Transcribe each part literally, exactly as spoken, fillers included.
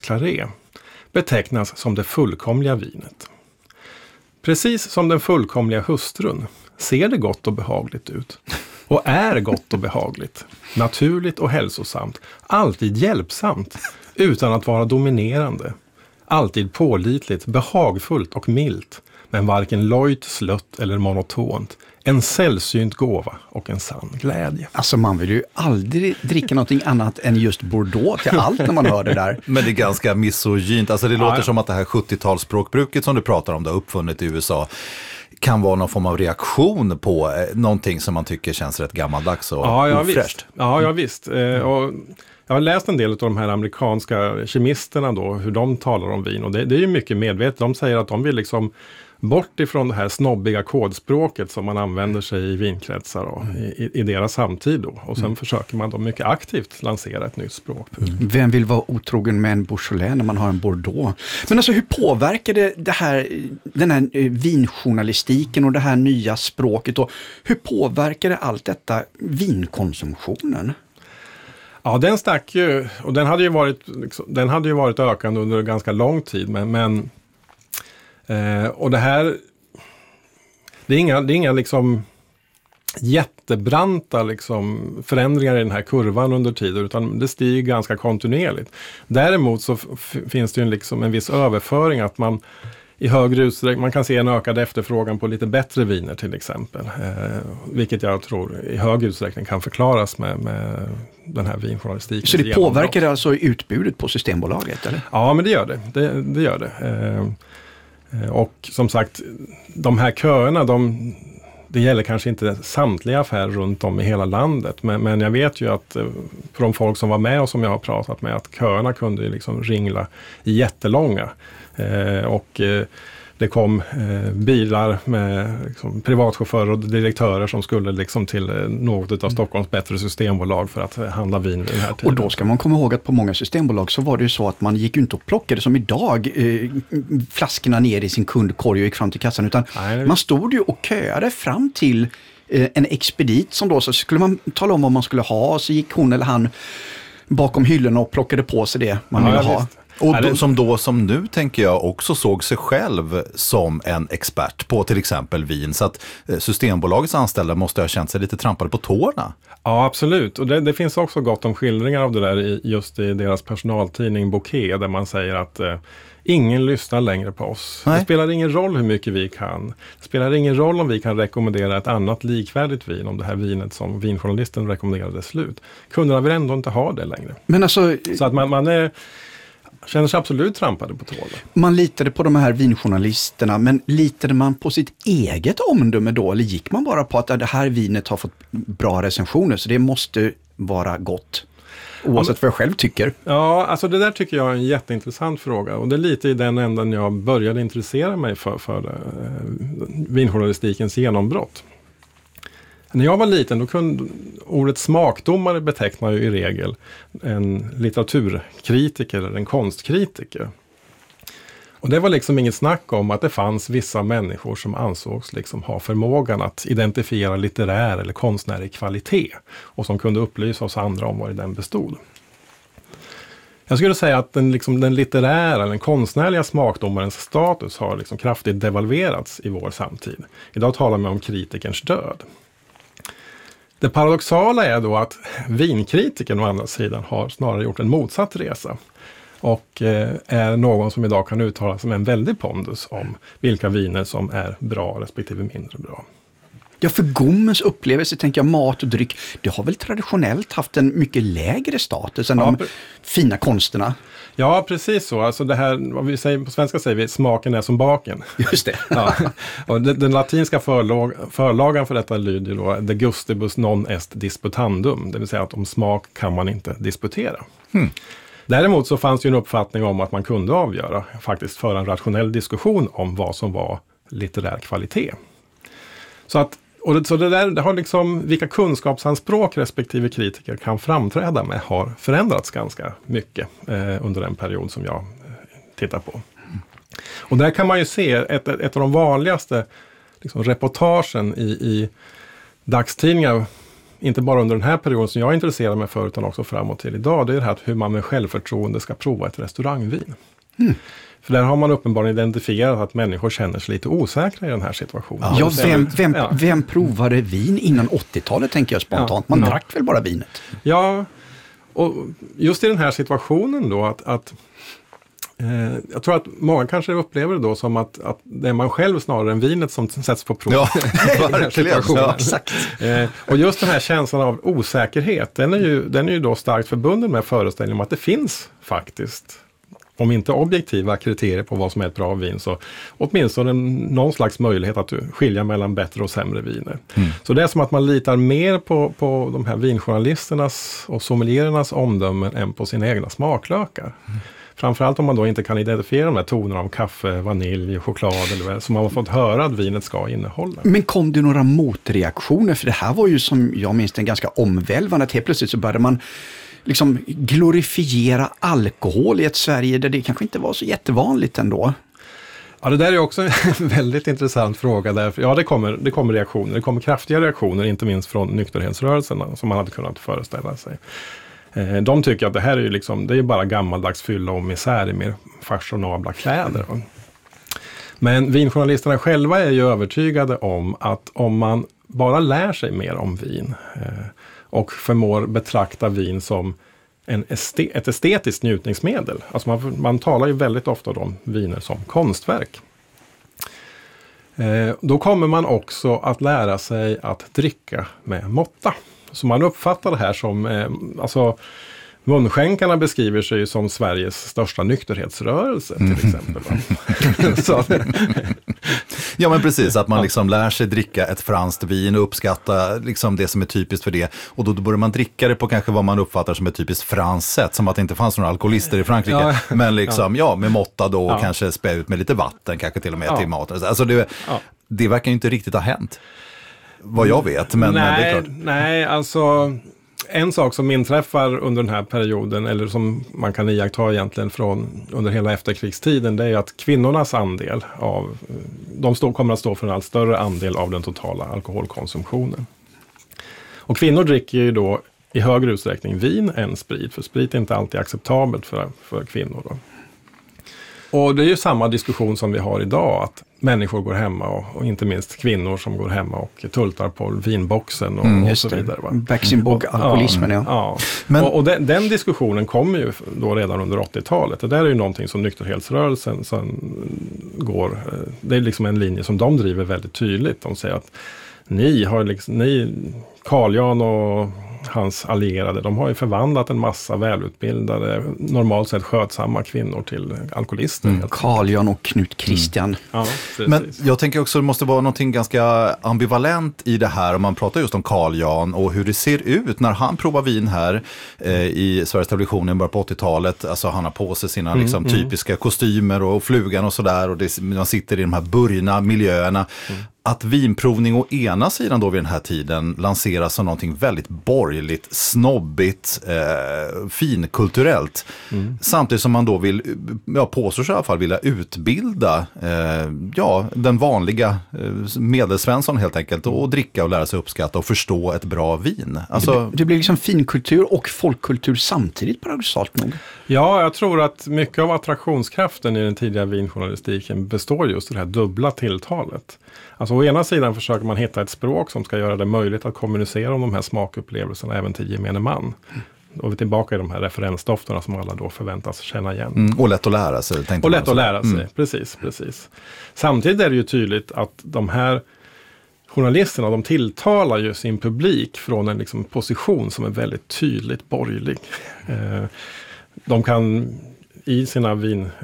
Claret betecknas som det fullkomliga vinet. Precis som den fullkomliga hustrun ser det gott och behagligt ut. Och är gott och behagligt, naturligt och hälsosamt, alltid hjälpsamt, utan att vara dominerande. Alltid pålitligt, behagfullt och milt, men varken lojt, slött eller monotont. En sällsynt gåva och en sann glädje. Alltså man vill ju aldrig dricka någonting annat än just Bordeaux till allt när man hör det där. Men det är ganska misogynt. Alltså det ja, låter ja. som att det här sjuttiotalsspråkbruket som du pratar om, det har uppfunnit i U S A, kan vara någon form av reaktion på eh, någonting som man tycker känns rätt gammaldags och ja, ja, ofräscht. Visst. Ja, ja visst. Eh, och jag har läst en del av de här amerikanska kemisterna då, hur de talar om vin. Och det, det är ju mycket medvetet. De säger att de vill liksom bort ifrån det här snobbiga kodspråket som man använder sig i vinkretsar och i, i deras samtid då. Och sen mm. försöker man då mycket aktivt lansera ett nytt språk. Mm. Vem vill vara otrogen med en Beaujolais när man har en Bordeaux? Men alltså hur påverkar det, det här, den här vinjournalistiken och det här nya språket? Och hur påverkar det allt detta vinkonsumtionen? Ja, den stack ju, och den hade ju varit, liksom, den hade ju varit ökande under ganska lång tid, men, men eh, och det här, det är inga, det är inga liksom jättebranta liksom förändringar i den här kurvan under tiden, utan det stiger ganska kontinuerligt. Däremot så f- finns det ju liksom en viss överföring att man i högre utsträckning, man kan se en ökad efterfrågan på lite bättre viner till exempel. Eh, vilket jag tror i hög utsträckning kan förklaras med, med den här vinjournalistiken. Så det påverkar alltså utbudet på Systembolaget, eller? Ja, men det gör det. Det, det gör det. Eh, och som sagt, de här köerna, de, det gäller kanske inte samtliga affärer runt om i hela landet. Men, men jag vet ju att från folk som var med och som jag har pratat med, att köerna kunde liksom ringla jättelånga. Eh, och eh, det kom eh, bilar med liksom, privatchaufförer och direktörer som skulle liksom, till eh, något av Stockholms bättre systembolag för att eh, handla vin i den här tiden. Och då ska man komma ihåg att på många systembolag så var det ju så att man gick inte och plockade som idag eh, flaskorna ner i sin kundkorg och gick fram till kassan, utan Nej, man stod ju och köade fram till eh, en expedit som då så skulle man tala om vad man skulle ha, och så gick hon eller han bakom hyllorna och plockade på sig det man ja, ville ha. Visst. Och då, som då som nu tänker jag också såg sig själv som en expert på till exempel vin. Så att Systembolagets anställda måste ha känt sig lite trampade på tårna. Ja, absolut. Och det, det finns också gott om skildringar av det där i, just i deras personaltidning Bouquet, där man säger att eh, ingen lyssnar längre på oss. Nej. Det spelar ingen roll hur mycket vi kan. Det spelar ingen roll om vi kan rekommendera ett annat likvärdigt vin, om det här vinet som vinjournalisten rekommenderade slut. Kunderna vill ändå inte ha det längre. Men alltså, så att man, man är... känner sig absolut trampade på tårna. Man litade på de här vinjournalisterna, men litade man på sitt eget omdöme då? Eller gick man bara på att det här vinet har fått bra recensioner, så det måste vara gott? Oavsett ja, vad jag själv tycker. Ja, alltså det där tycker jag är en jätteintressant fråga. Och det är lite i den änden jag började intressera mig för, för uh, vinjournalistikens genombrott. När jag var liten, då kunde ordet smakdomare beteckna ju i regel en litteraturkritiker eller en konstkritiker. Och det var liksom inget snack om att det fanns vissa människor som ansågs liksom ha förmågan att identifiera litterär eller konstnärlig kvalitet och som kunde upplysa oss andra om vad den bestod. Jag skulle säga att den, liksom, den litterära eller den konstnärliga smakdomarens status har liksom kraftigt devalverats i vår samtid. Idag talar man om kritikerns död. Det paradoxala är då att vinkritiken å andra sidan har snarare gjort en motsatt resa och eh, är någon som idag kan uttala sig med en väldig pondus om vilka viner som är bra respektive mindre bra. Ja, för gommens upplevelse, tänker jag, mat och dryck, det har väl traditionellt haft en mycket lägre status än ja, de pre- fina konsterna. Ja, precis så. Alltså det här, vad vi säger, på svenska säger vi, smaken är som baken. Just det. Ja. Och den, den latinska förlag, förlagan för detta lyder då de gustibus non est disputandum, det vill säga att om smak kan man inte disputera. Hmm. Däremot så fanns ju en uppfattning om att man kunde avgöra, faktiskt föra en rationell diskussion om vad som var litterär kvalitet. Så att Och det, så det där det har liksom, vilka kunskapsanspråk respektive kritiker kan framträda med har förändrats ganska mycket eh, under den period som jag eh, tittar på. Mm. Och där kan man ju se ett, ett av de vanligaste liksom, reportagen i, i dagstidningar inte bara under den här perioden som jag är intresserad mig för, utan också framåt till idag, det är det här hur man med självförtroende ska prova ett restaurangvin. Mm. För där har man uppenbarligen identifierat att människor känner sig lite osäkra i den här situationen. Ja, vem, vem, ja. vem provade vin innan åttiotalet, tänker jag spontant. Man ja. drack väl bara vinet? Ja, och just i den här situationen då att, att eh, jag tror att många kanske upplever det då som att, att det är man själv snarare än vinet som sätts på prov. Ja, verkligen. Ja, exakt. Eh, och just den här känslan av osäkerhet, den är ju, den är ju då starkt förbunden med föreställningen om att det finns faktiskt, om inte objektiva kriterier på vad som är ett bra vin, så åtminstone någon slags möjlighet att skilja mellan bättre och sämre viner. Mm. Så det är som att man litar mer på, på de här vinjournalisternas och sommelierernas omdömen än på sina egna smaklökar. Mm. Framförallt om man då inte kan identifiera de här tonerna av kaffe, vanilj, choklad eller vad som man har fått höra att vinet ska innehålla. Men kom det några motreaktioner? För det här var ju, som jag minns, en ganska omvälvande, att helt plötsligt så började man liksom glorifiera alkohol i ett Sverige där det kanske inte var så jättevanligt ändå. Ja, det där är också en väldigt intressant fråga. Därför, ja, det kommer, det kommer reaktioner. Det kommer kraftiga reaktioner, inte minst från nykterhetsrörelserna, som man hade kunnat föreställa sig. Eh, de tycker att det här är ju liksom, det är bara gammaldags fylla och misär i mer fashionabla kläder. Men vinjournalisterna själva är ju övertygade om att om man bara lär sig mer om vin eh, och förmår betrakta vin som en este- ett estetiskt njutningsmedel. Alltså man, man talar ju väldigt ofta om viner som konstverk. Eh, då kommer man också att lära sig att dricka med måtta. Så man uppfattar det här som, eh, alltså munskänkarna beskriver sig som Sveriges största nykterhetsrörelse till exempel. Så. Ja, men precis, att man liksom lär sig dricka ett franskt vin och uppskatta liksom det som är typiskt för det. Och då, då börjar man dricka det på kanske vad man uppfattar som ett typiskt franskt sätt, som att det inte fanns några alkoholister i Frankrike. Ja. Men liksom, ja, med måtta då och ja. kanske spä ut med lite vatten, kanske till och med ja. till maten. Alltså det, ja. det verkar ju inte riktigt ha hänt. Vad jag vet, men, nej, men det är klart. Nej, alltså en sak som inträffar under den här perioden, eller som man kan iaktta egentligen från under hela efterkrigstiden, det är att kvinnornas andel av, de stå, kommer att stå för en allt större andel av den totala alkoholkonsumtionen. Och kvinnor dricker ju då i högre utsträckning vin än sprit, för sprit är inte alltid acceptabelt för, för kvinnor då. Och det är ju samma diskussion som vi har idag, att människor går hemma och, och inte minst kvinnor som går hemma och tultar på vinboxen och, mm, och så vidare. Va? Backsinbog-alkoholismen, ja. ja. Men, och och den, den diskussionen kommer ju då redan under åttiotalet. Det där är ju någonting som nykterhetsrörelsen sen går, det är liksom en linje som de driver väldigt tydligt. De säger att ni har liksom, ni, Carl Jan och hans allierade, de har ju förvandlat en massa välutbildade, normalt sett skötsamma kvinnor till alkoholister. Mm. Carl Jan och Knut Christian. Mm. Ja, men jag tänker också att det måste vara någonting ganska ambivalent i det här, om man pratar just om Carl Jan och hur det ser ut när han provar vin här eh, i Sveriges Television i början på åttiotalet. Alltså han har på sig sina mm, liksom, typiska mm. kostymer och flugan och sådär, och det, man sitter i de här burgna miljöerna. Mm. Att vinprovning å ena sidan då vid den här tiden lanseras som någonting väldigt borgerligt, snobbigt, eh, finkulturellt. Mm. Samtidigt som man då vill, ja, påstår sig i alla fall vilja utbilda eh, ja, den vanliga eh, medelsvensson helt enkelt, och dricka och lära sig uppskatta och förstå ett bra vin. Alltså, det, det blir liksom finkultur och folkkultur samtidigt, paradoxalt nog. Ja, jag tror att mycket av attraktionskraften i den tidiga vinjournalistiken består just i det här dubbla tilltalet. Alltså å ena sidan försöker man hitta ett språk som ska göra det möjligt att kommunicera om de här smakupplevelserna även till gemene man. Mm. Och vi är tillbaka i de här referensdofterna som alla då förväntas känna igen. Mm, och lätt att lära sig. Och lätt att lära sig, mm. precis, precis. Samtidigt är det ju tydligt att de här journalisterna, de tilltalar ju sin publik från en liksom position som är väldigt tydligt borgerlig. Eh, de kan i sina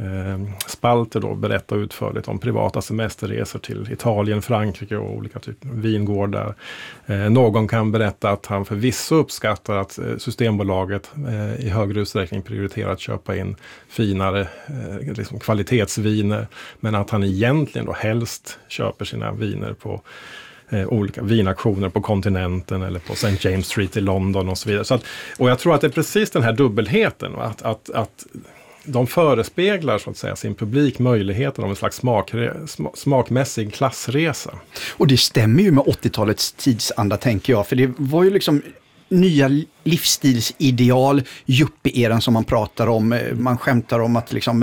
vinspalter då berätta utförligt om privata semesterresor till Italien, Frankrike och olika typer av vingårdar. Eh, någon kan berätta att han förvisso uppskattar att eh, Systembolaget eh, i högre utsträckning prioriterar att köpa in finare eh, liksom kvalitetsviner, men att han egentligen då helst köper sina viner på Eh, olika vinaktioner på kontinenten eller på Saint James Street i London och så vidare. Så att, och jag tror att det är precis den här dubbelheten, va? Att, att, att de förespeglar så att säga sin publik möjligheten av en slags smakre, sm, smakmässig klassresa. Och det stämmer ju med åttiotalets tidsanda, tänker jag, för det var ju liksom nya livsstilsideal, yuppie-eran som man pratar om. Man skämtar om att liksom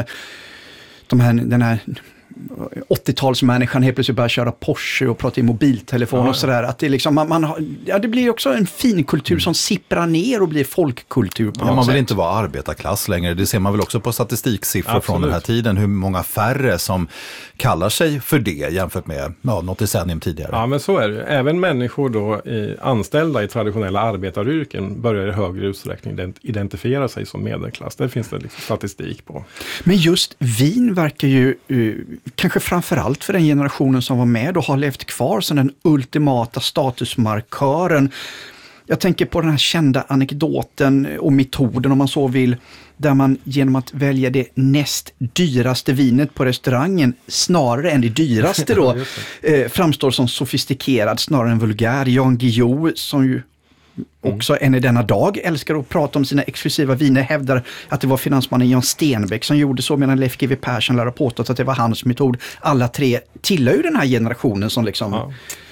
de här, den här åttiotalsmänniskan helt plötsligt börjar köra Porsche och prata i mobiltelefon ja, och sådär. Att det, liksom, man, man har, ja, det blir också en fin kultur mm. som sipprar ner och blir folkkultur. På ja, man vill sätt. inte vara arbetarklass längre. Det ser man väl också på statistiksiffror Absolut. Från den här tiden. Hur många färre som kallar sig för det jämfört med ja, något decennium tidigare. Ja, men så är det. Även människor då i, anställda i traditionella arbetaryrken börjar i högre utsträckning identifiera sig som medelklass. Det finns det liksom statistik på. Men just vin verkar ju uh, kanske framförallt för den generationen som var med och har levt kvar som den ultimata statusmarkören. Jag tänker på den här kända anekdoten och metoden, om man så vill, där man genom att välja det näst dyraste vinet på restaurangen snarare än det dyraste då eh, framstår som sofistikerad snarare än vulgär. Jan Guillou, som ju också än i denna dag älskar att prata om sina exklusiva viner, hävdar att det var finansmannen Jan Stenbeck som gjorde så, medan Leif G W Persson lär ha påstått att det var hans metod. Alla tre tillhör ju den här generationen som liksom ja.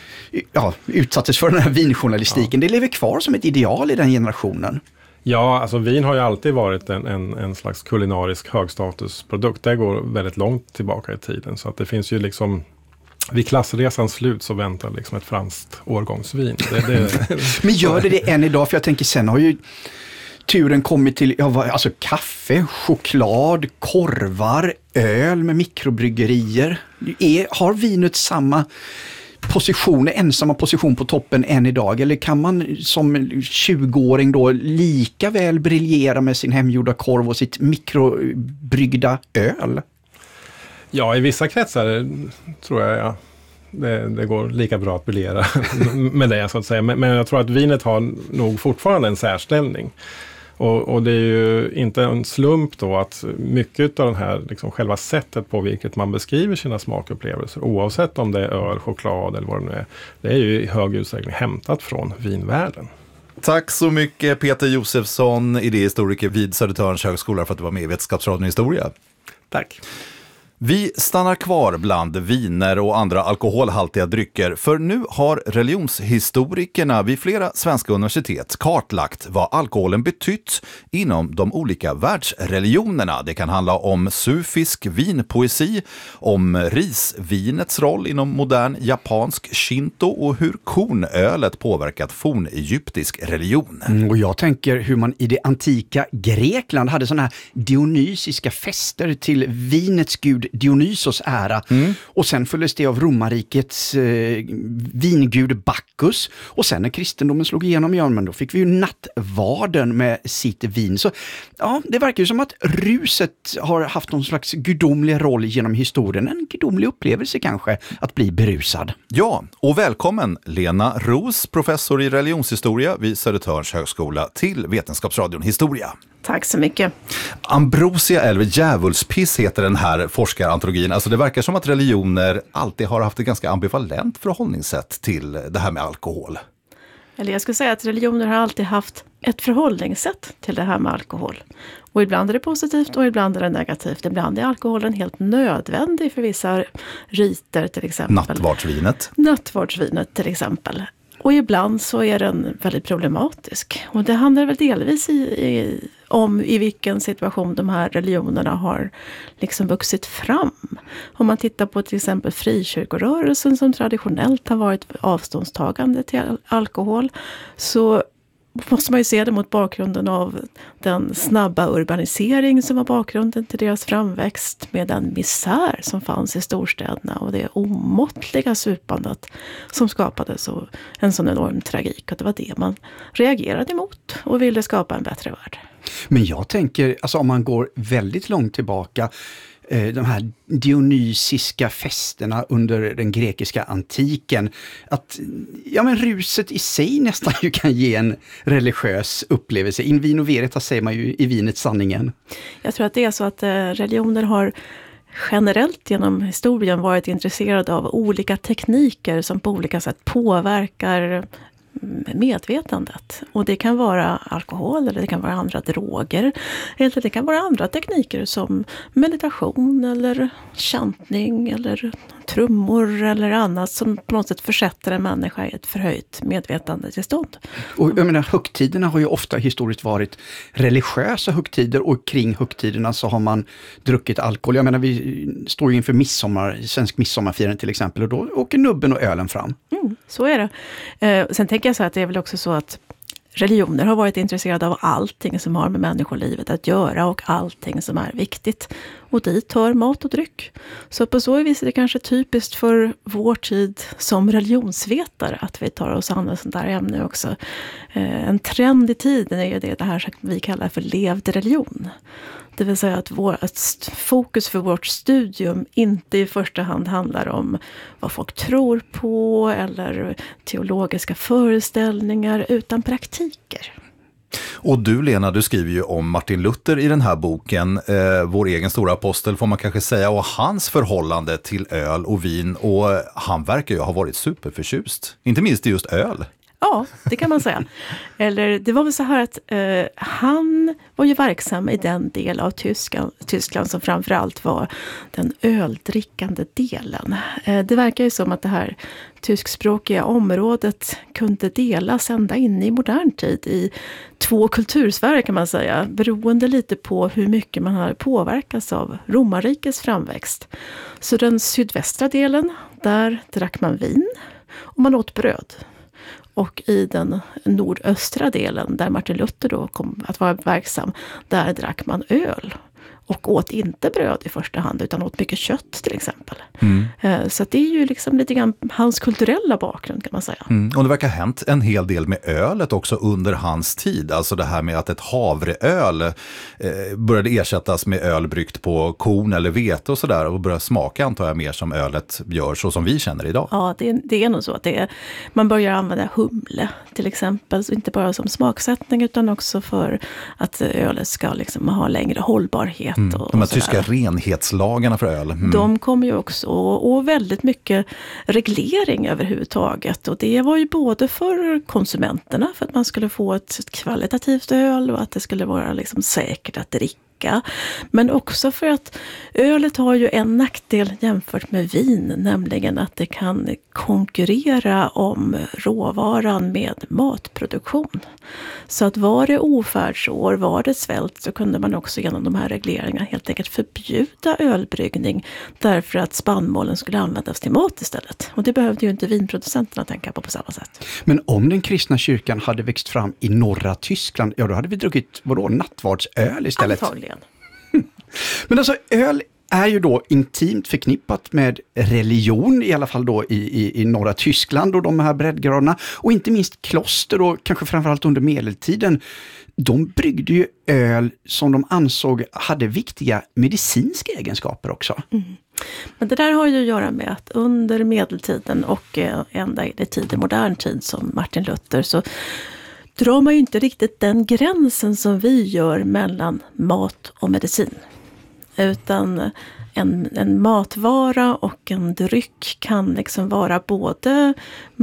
Ja, utsattes för den här vinjournalistiken. Ja. Det lever kvar som ett ideal i den generationen. Ja, alltså vin har ju alltid varit en, en, en slags kulinarisk högstatusprodukt. Det går väldigt långt tillbaka i tiden, så att det finns ju liksom vid klassresans slut så väntar liksom ett franskt årgångsvin. Det, det... Men gör det det än idag? För jag tänker, sen har ju turen kommit till ja, alltså kaffe, choklad, korvar, öl med mikrobryggerier. Är, har vinet samma position, ensamma position på toppen än idag? Eller kan man som tjugoåring då lika väl briljera med sin hemgjorda korv och sitt mikrobryggda öl? Ja, i vissa kretsar tror jag ja. det, det går lika bra att briljera med det så att säga. Men, men jag tror att vinet har nog fortfarande en särställning. Och, och det är ju inte en slump då att mycket av den här liksom själva sättet på vilket man beskriver sina smakupplevelser, oavsett om det är öl, choklad eller vad det nu är, det är ju i hög utsträckning hämtat från vinvärlden. Tack så mycket Peter Josefsson, idéhistoriker vid Södertörns högskola, för att du var med i Vetenskapsradion Historia. Tack. Vi stannar kvar bland viner och andra alkoholhaltiga drycker, för nu har religionshistorikerna vid flera svenska universitet kartlagt vad alkoholen betytt inom de olika världsreligionerna. Det kan handla om sufisk vinpoesi, om risvinets roll inom modern japansk shinto och hur kornölet påverkat fornegyptisk religion. Mm, och jag tänker hur man i det antika Grekland hade sådana här dionysiska fester till vinets gud Dionysos ära. Mm. Och sen följdes det av romarrikets eh, vingud Bacchus. Och sen när kristendomen slog igenom, ja, men då fick vi ju nattvarden med sitt vin. Så ja, det verkar ju som att ruset har haft någon slags gudomlig roll genom historien. En gudomlig upplevelse kanske, att bli berusad. Ja, och välkommen Lena Roos, professor i religionshistoria vid Södertörns högskola, till Vetenskapsradion Historia. Tack så mycket. Ambrosia eller djävulspiss heter den här forskarantologin. Alltså det verkar som att religioner alltid har haft ett ganska ambivalent förhållningssätt till det här med alkohol. Eller jag skulle säga att religioner har alltid haft ett förhållningssätt till det här med alkohol. Och ibland är det positivt och ibland är det negativt. Ibland är alkoholen helt nödvändig för vissa riter till exempel. Nattvardsvinet. Nattvardsvinet till exempel. Och ibland så är den väldigt problematisk. Och det handlar väl delvis i, i, om i vilken situation de här religionerna har liksom vuxit fram. Om man tittar på till exempel frikyrkorörelsen som traditionellt har varit avståndstagande till alkohol, så måste man ju se det mot bakgrunden av den snabba urbanisering som var bakgrunden till deras framväxt, med den misär som fanns i storstäderna och det omåttliga supandet som skapade så, en sån enorm tragik. Och det var det man reagerade emot och ville skapa en bättre värld. Men jag tänker, alltså om man går väldigt långt tillbaka, de här dionysiska festerna under den grekiska antiken, att ja, men ruset i sig nästan ju kan ge en religiös upplevelse. In vino veritas säger man ju i vinet sanningen. Jag tror att det är så att religioner har generellt genom historien varit intresserade av olika tekniker som på olika sätt påverkar medvetandet. Och det kan vara alkohol eller det kan vara andra droger. Eller det kan vara andra tekniker som meditation eller chantning eller trummor eller annat som på något sätt försätter en människa i ett förhöjt medvetandetillstånd. Och jag menar, högtiderna har ju ofta historiskt varit religiösa högtider och kring högtiderna så har man druckit alkohol. Jag menar, vi står ju inför midsommar, svensk midsommarfirande till exempel och då åker nubben och ölen fram. Mm, så är det. Eh, sen tänker jag så att det är väl också så att religioner har varit intresserade av allting som har med människolivet att göra och allting som är viktigt. Och dit hör mat och dryck. Så på så vis är det kanske typiskt för vår tid som religionsvetare att vi tar oss an ett sånt där ämne också. Eh, en trend i tiden är ju det, det här som vi kallar för levd religion. Det vill säga att vårt fokus för vårt studium inte i första hand handlar om vad folk tror på eller teologiska föreställningar utan praktiker. Och du Lena, du skriver ju om Martin Luther i den här boken, eh, vår egen stora apostel får man kanske säga, och hans förhållande till öl och vin, och han verkar ju ha varit superförtjust, inte minst i just öl. Ja, det kan man säga. Eller det var väl så här att eh, han var ju verksam i den del av Tyskland, Tyskland som framförallt var den öldrickande delen. Eh, det verkar ju som att det här tyskspråkiga området kunde delas ända in i modern tid i två kultursfärer kan man säga, beroende lite på hur mycket man har påverkats av romarrikets framväxt. Så den sydvästra delen, där drack man vin och man åt bröd. Och i den nordöstra delen där Martin Luther då kom att vara verksam, där drack man öl. Och åt inte bröd i första hand utan åt mycket kött till exempel. Mm. Så att det är ju liksom lite grann hans kulturella bakgrund kan man säga. Mm. Och det verkar ha hänt en hel del med ölet också under hans tid. Alltså det här med att ett havreöl eh, började ersättas med öl bryggt på korn eller vete och sådär. Och började smaka antar jag mer som ölet gör så som vi känner idag. Ja, det, det är nog så att det är, man börjar använda humle till exempel. Så inte bara som smaksättning utan också för att ölet ska liksom ha längre hållbarhet. Mm. De här tyska renhetslagarna för öl. Mm. De kommer ju också, och, och väldigt mycket reglering överhuvudtaget. Och det var ju både för konsumenterna för att man skulle få ett kvalitativt öl och att det skulle vara liksom säkert att dricka. Men också för att ölet har ju en nackdel jämfört med vin, nämligen att det kan konkurrera om råvaran med matproduktion. Så att var det ofärdsår, var det svält, så kunde man också genom de här regleringarna helt enkelt förbjuda ölbryggning därför att spannmålen skulle användas till mat istället. Och det behövde ju inte vinproducenterna tänka på på samma sätt. Men om den kristna kyrkan hade växt fram i norra Tyskland, ja då hade vi druckit vadå, nattvardsöl istället. Antagligen. Men alltså öl är ju då intimt förknippat med religion, i alla fall då i, i, i norra Tyskland och de här breddgraderna. Och inte minst kloster och kanske framförallt under medeltiden. De bryggde ju öl som de ansåg hade viktiga medicinska egenskaper också. Mm. Men det där har ju att göra med att under medeltiden och ända i det tid i modern tid som Martin Luther så drar man ju inte riktigt den gränsen som vi gör mellan mat och medicin. Utan en, en matvara och en dryck kan liksom vara både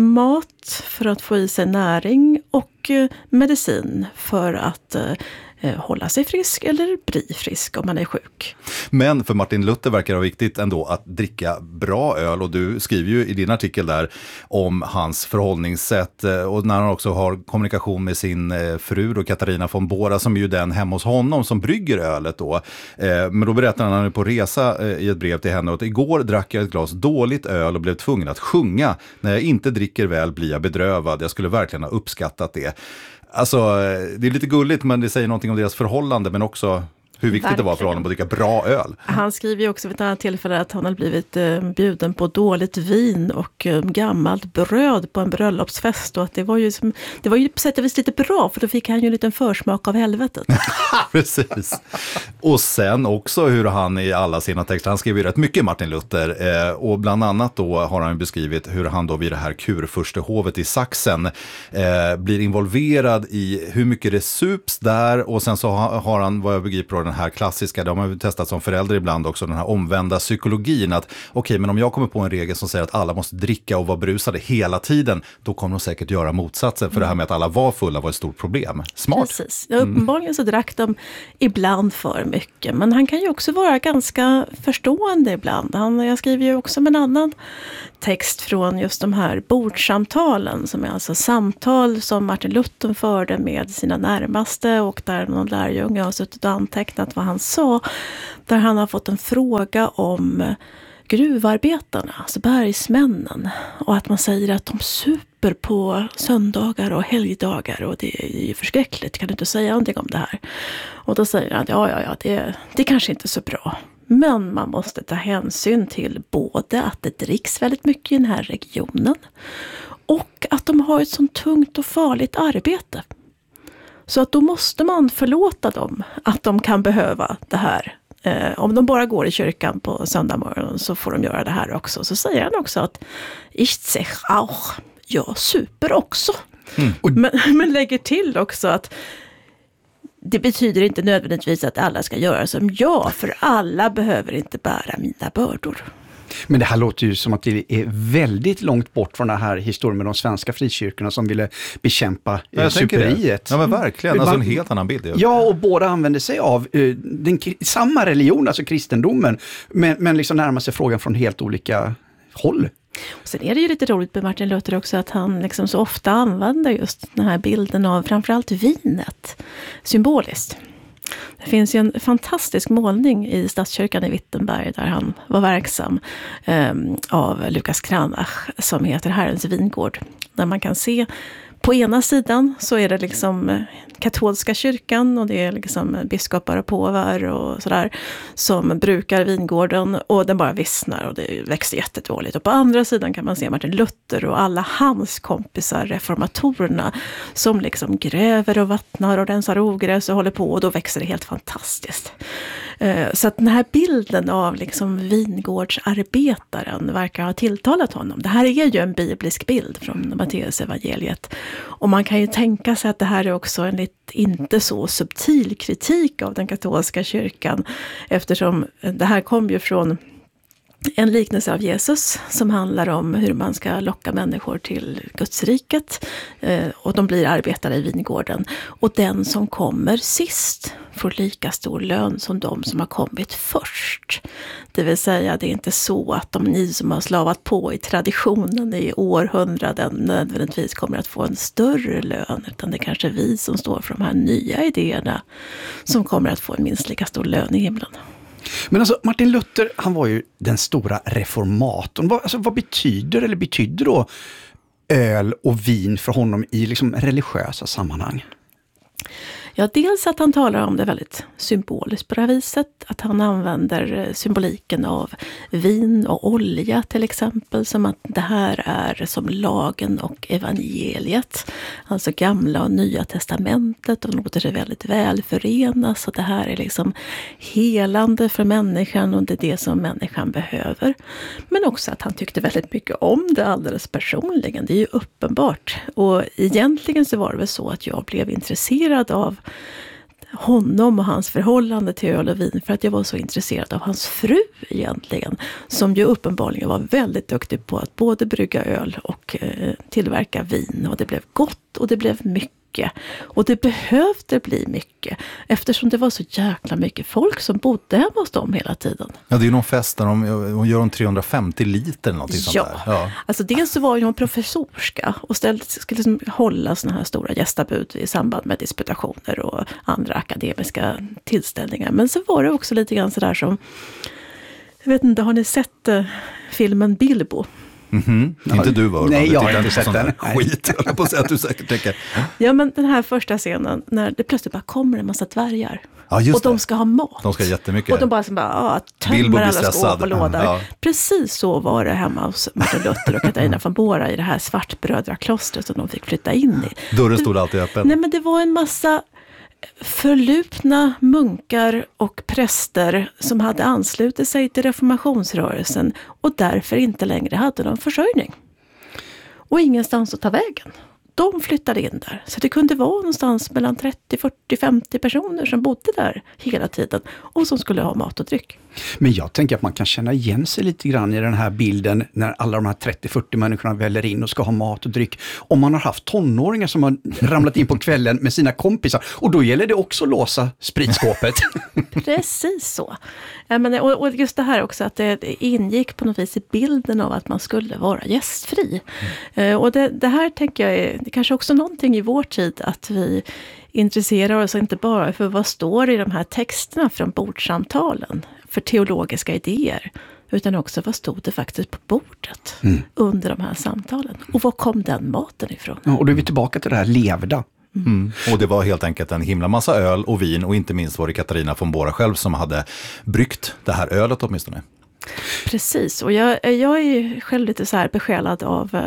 mat för att få i sig näring och medicin för att eh, hålla sig frisk eller bli frisk om man är sjuk. Men för Martin Luther verkar det vara viktigt ändå att dricka bra öl, och du skriver ju i din artikel där om hans förhållningssätt och när han också har kommunikation med sin fru då, Katarina von Bora, som är ju den hemma hos honom som brygger ölet då. Men då berättar han att han är på resa i ett brev till henne att igår drack jag ett glas dåligt öl och blev tvungen att sjunga. När jag inte dricker väl blir jag bedrövad. Jag skulle verkligen ha uppskattat det. Alltså, det är lite gulligt, men det säger någonting om deras förhållande, men också hur viktigt Verkligen. det var för honom att dricka bra öl. Han skriver ju också vid ett annat tillfälle att han har blivit eh, bjuden på dåligt vin och eh, gammalt bröd på en bröllopsfest. Och att det var ju, som, det var ju på sätt och vis lite bra, för då fick han ju en liten försmak av helvetet. Precis. Och sen också hur han i alla sina texter, han skrev ju rätt mycket Martin Luther. Eh, och bland annat då har han beskrivit hur han då vid det här kurfurstehovet i Sachsen eh, blir involverad i hur mycket det sups där. Och sen så har, har han, vad jag begriper, den här klassiska, de har ju testat som förälder ibland också, den här omvända psykologin att okej, okay, men om jag kommer på en regel som säger att alla måste dricka och vara brusade hela tiden, då kommer de säkert göra motsatsen, för mm. det här med att alla var fulla var ett stort problem. Smart. Precis. Ja, uppenbarligen så drack de ibland för mycket, men han kan ju också vara ganska förstående ibland. Han, jag skriver ju också med en annan text från just de här bordsamtalen, som är alltså samtal som Martin Luther förde med sina närmaste, och där någon lärjunge har suttit och antecknat vad han sa, där han har fått en fråga om gruvarbetarna, alltså bergsmännen, och att man säger att de super på söndagar och helgdagar, och det är ju förskräckligt, kan du inte säga någonting om det här? Och då säger han, ja, ja, ja, det, det kanske inte är så bra. Men man måste ta hänsyn till både att det dricks väldigt mycket i den här regionen och att de har ett sånt tungt och farligt arbete. Så att då måste man förlåta dem att de kan behöva det här. Eh, om de bara går i kyrkan på söndag morgon så får de göra det här också. Så säger han också att ich sech auch, jag super också. Mm. Men, men lägger till också att det betyder inte nödvändigtvis att alla ska göra som jag, för alla behöver inte bära mina bördor. Men det här låter ju som att det är väldigt långt bort från den här historien med de svenska frikyrkorna som ville bekämpa ja, superiet. Ja, men verkligen. Alltså en helt annan bild. Ja, och båda använde sig av uh, den, samma religion, alltså kristendomen, men, men liksom närmar sig frågan från helt olika håll. Och sen är det ju lite roligt med Martin Luther också att han liksom så ofta använder just den här bilden av framförallt vinet symboliskt. Det finns ju en fantastisk målning i Stadskyrkan i Wittenberg där han var verksam eh, av Lukas Cranach som heter Herrens vingård. Där man kan se på ena sidan så är det liksom katolska kyrkan och det är liksom biskopar och påvar och sådär som brukar vingården, och den bara vissnar och det växer jättedåligt. Och på andra sidan kan man se Martin Luther och alla hans kompisar, reformatorerna, som liksom gräver och vattnar och rensar ogräs och håller på, och då växer det helt fantastiskt. Så att den här bilden av liksom vingårdsarbetaren verkar ha tilltalat honom. Det här är ju en biblisk bild från Matteus evangeliet. Och man kan ju tänka sig att det här är också en lite inte så subtil kritik av den katolska kyrkan, eftersom det här kom ju från en liknelse av Jesus som handlar om hur man ska locka människor till Guds riket, eh, och de blir arbetare i vingården. Och den som kommer sist får lika stor lön som de som har kommit först. Det vill säga, det är inte så att de ni som har slavat på i traditionen i århundraden nödvändigtvis kommer att få en större lön, utan det är kanske vi som står för de här nya idéerna som kommer att få en minst lika stor lön i himlen. Men alltså Martin Luther, han var ju den stora reformatorn. Vad, alltså, vad betyder eller betyder då öl och vin för honom i liksom religiösa sammanhang? Ja, dels att han talar om det väldigt symboliskt på det här viset. Att han använder symboliken av vin och olja till exempel. Som att det här är som lagen och evangeliet. Alltså gamla och nya testamentet. Och låter det väldigt väl förenas. Och det här är liksom helande för människan. Och det är det som människan behöver. Men också att han tyckte väldigt mycket om det alldeles personligen. Det är ju uppenbart. Och egentligen så var det väl så att jag blev intresserad av honom och hans förhållande till öl och vin för att jag var så intresserad av hans fru egentligen, som ju uppenbarligen var väldigt duktig på att både brygga öl och eh, tillverka vin, och det blev gott och det blev mycket. Och det behövde bli mycket eftersom det var så jäkla mycket folk som bodde hemma hos dem hela tiden. Ja, det är ju någon fest där de, de gör om trehundrafemtio liter eller någonting ja. sånt där. Ja, alltså dels så var ju hon professorska och ställde, skulle liksom hålla såna här stora gästabud i samband med disputationer och andra akademiska tillställningar. Men så var det också lite grann sådär som, jag vet inte, har ni sett eh, filmen Bilbo? Mm-hmm. Ja, inte du var. Nej, jag har inte sett den. Skit, jag på att säga att du säkert tänker. Ja, men den här första scenen när det plötsligt bara kommer en massa dvärgar. Ja, just och de det. ska ha mat. De ska jättemycket. Och de bara, som bara ah, tömmer alla skåp och lådor. Ja. Precis så var det hemma hos Martin Luther och Katarina von Bora i det här svartbrödraklostret som de fick flytta in i. Dörren stod alltid öppen. Nej, men det var en massa förlupna munkar och präster som hade anslutit sig till reformationsrörelsen och därför inte längre hade någon försörjning. Och ingenstans att ta vägen. De flyttade in där. Så det kunde vara någonstans mellan trettio, fyrtio, femtio personer som bodde där hela tiden och som skulle ha mat och dryck. Men jag tänker att man kan känna igen sig lite grann i den här bilden när alla de här trettio fyrtio människorna väller in och ska ha mat och dryck. Om man har haft tonåringar som har ramlat in på kvällen med sina kompisar, och då gäller det också att låsa spritskåpet. Precis så. Ja, men, och, och just det här också att det, det ingick på något vis i bilden av att man skulle vara gästfri. Mm. Uh, och det, det här tänker jag är det kanske också någonting i vår tid att vi intresserar oss inte bara för vad står i de här texterna från bordsamtalen för teologiska idéer, utan också vad stod det faktiskt på bordet mm. under de här samtalen. Och var kom den maten ifrån? Ja, och då är vi tillbaka till det här levda. Mm. Och det var helt enkelt en himla massa öl och vin, och inte minst var det Katarina von Bora själv som hade bryggt det här ölet åtminstone. Precis, och jag, jag är ju själv lite så här besjälad av,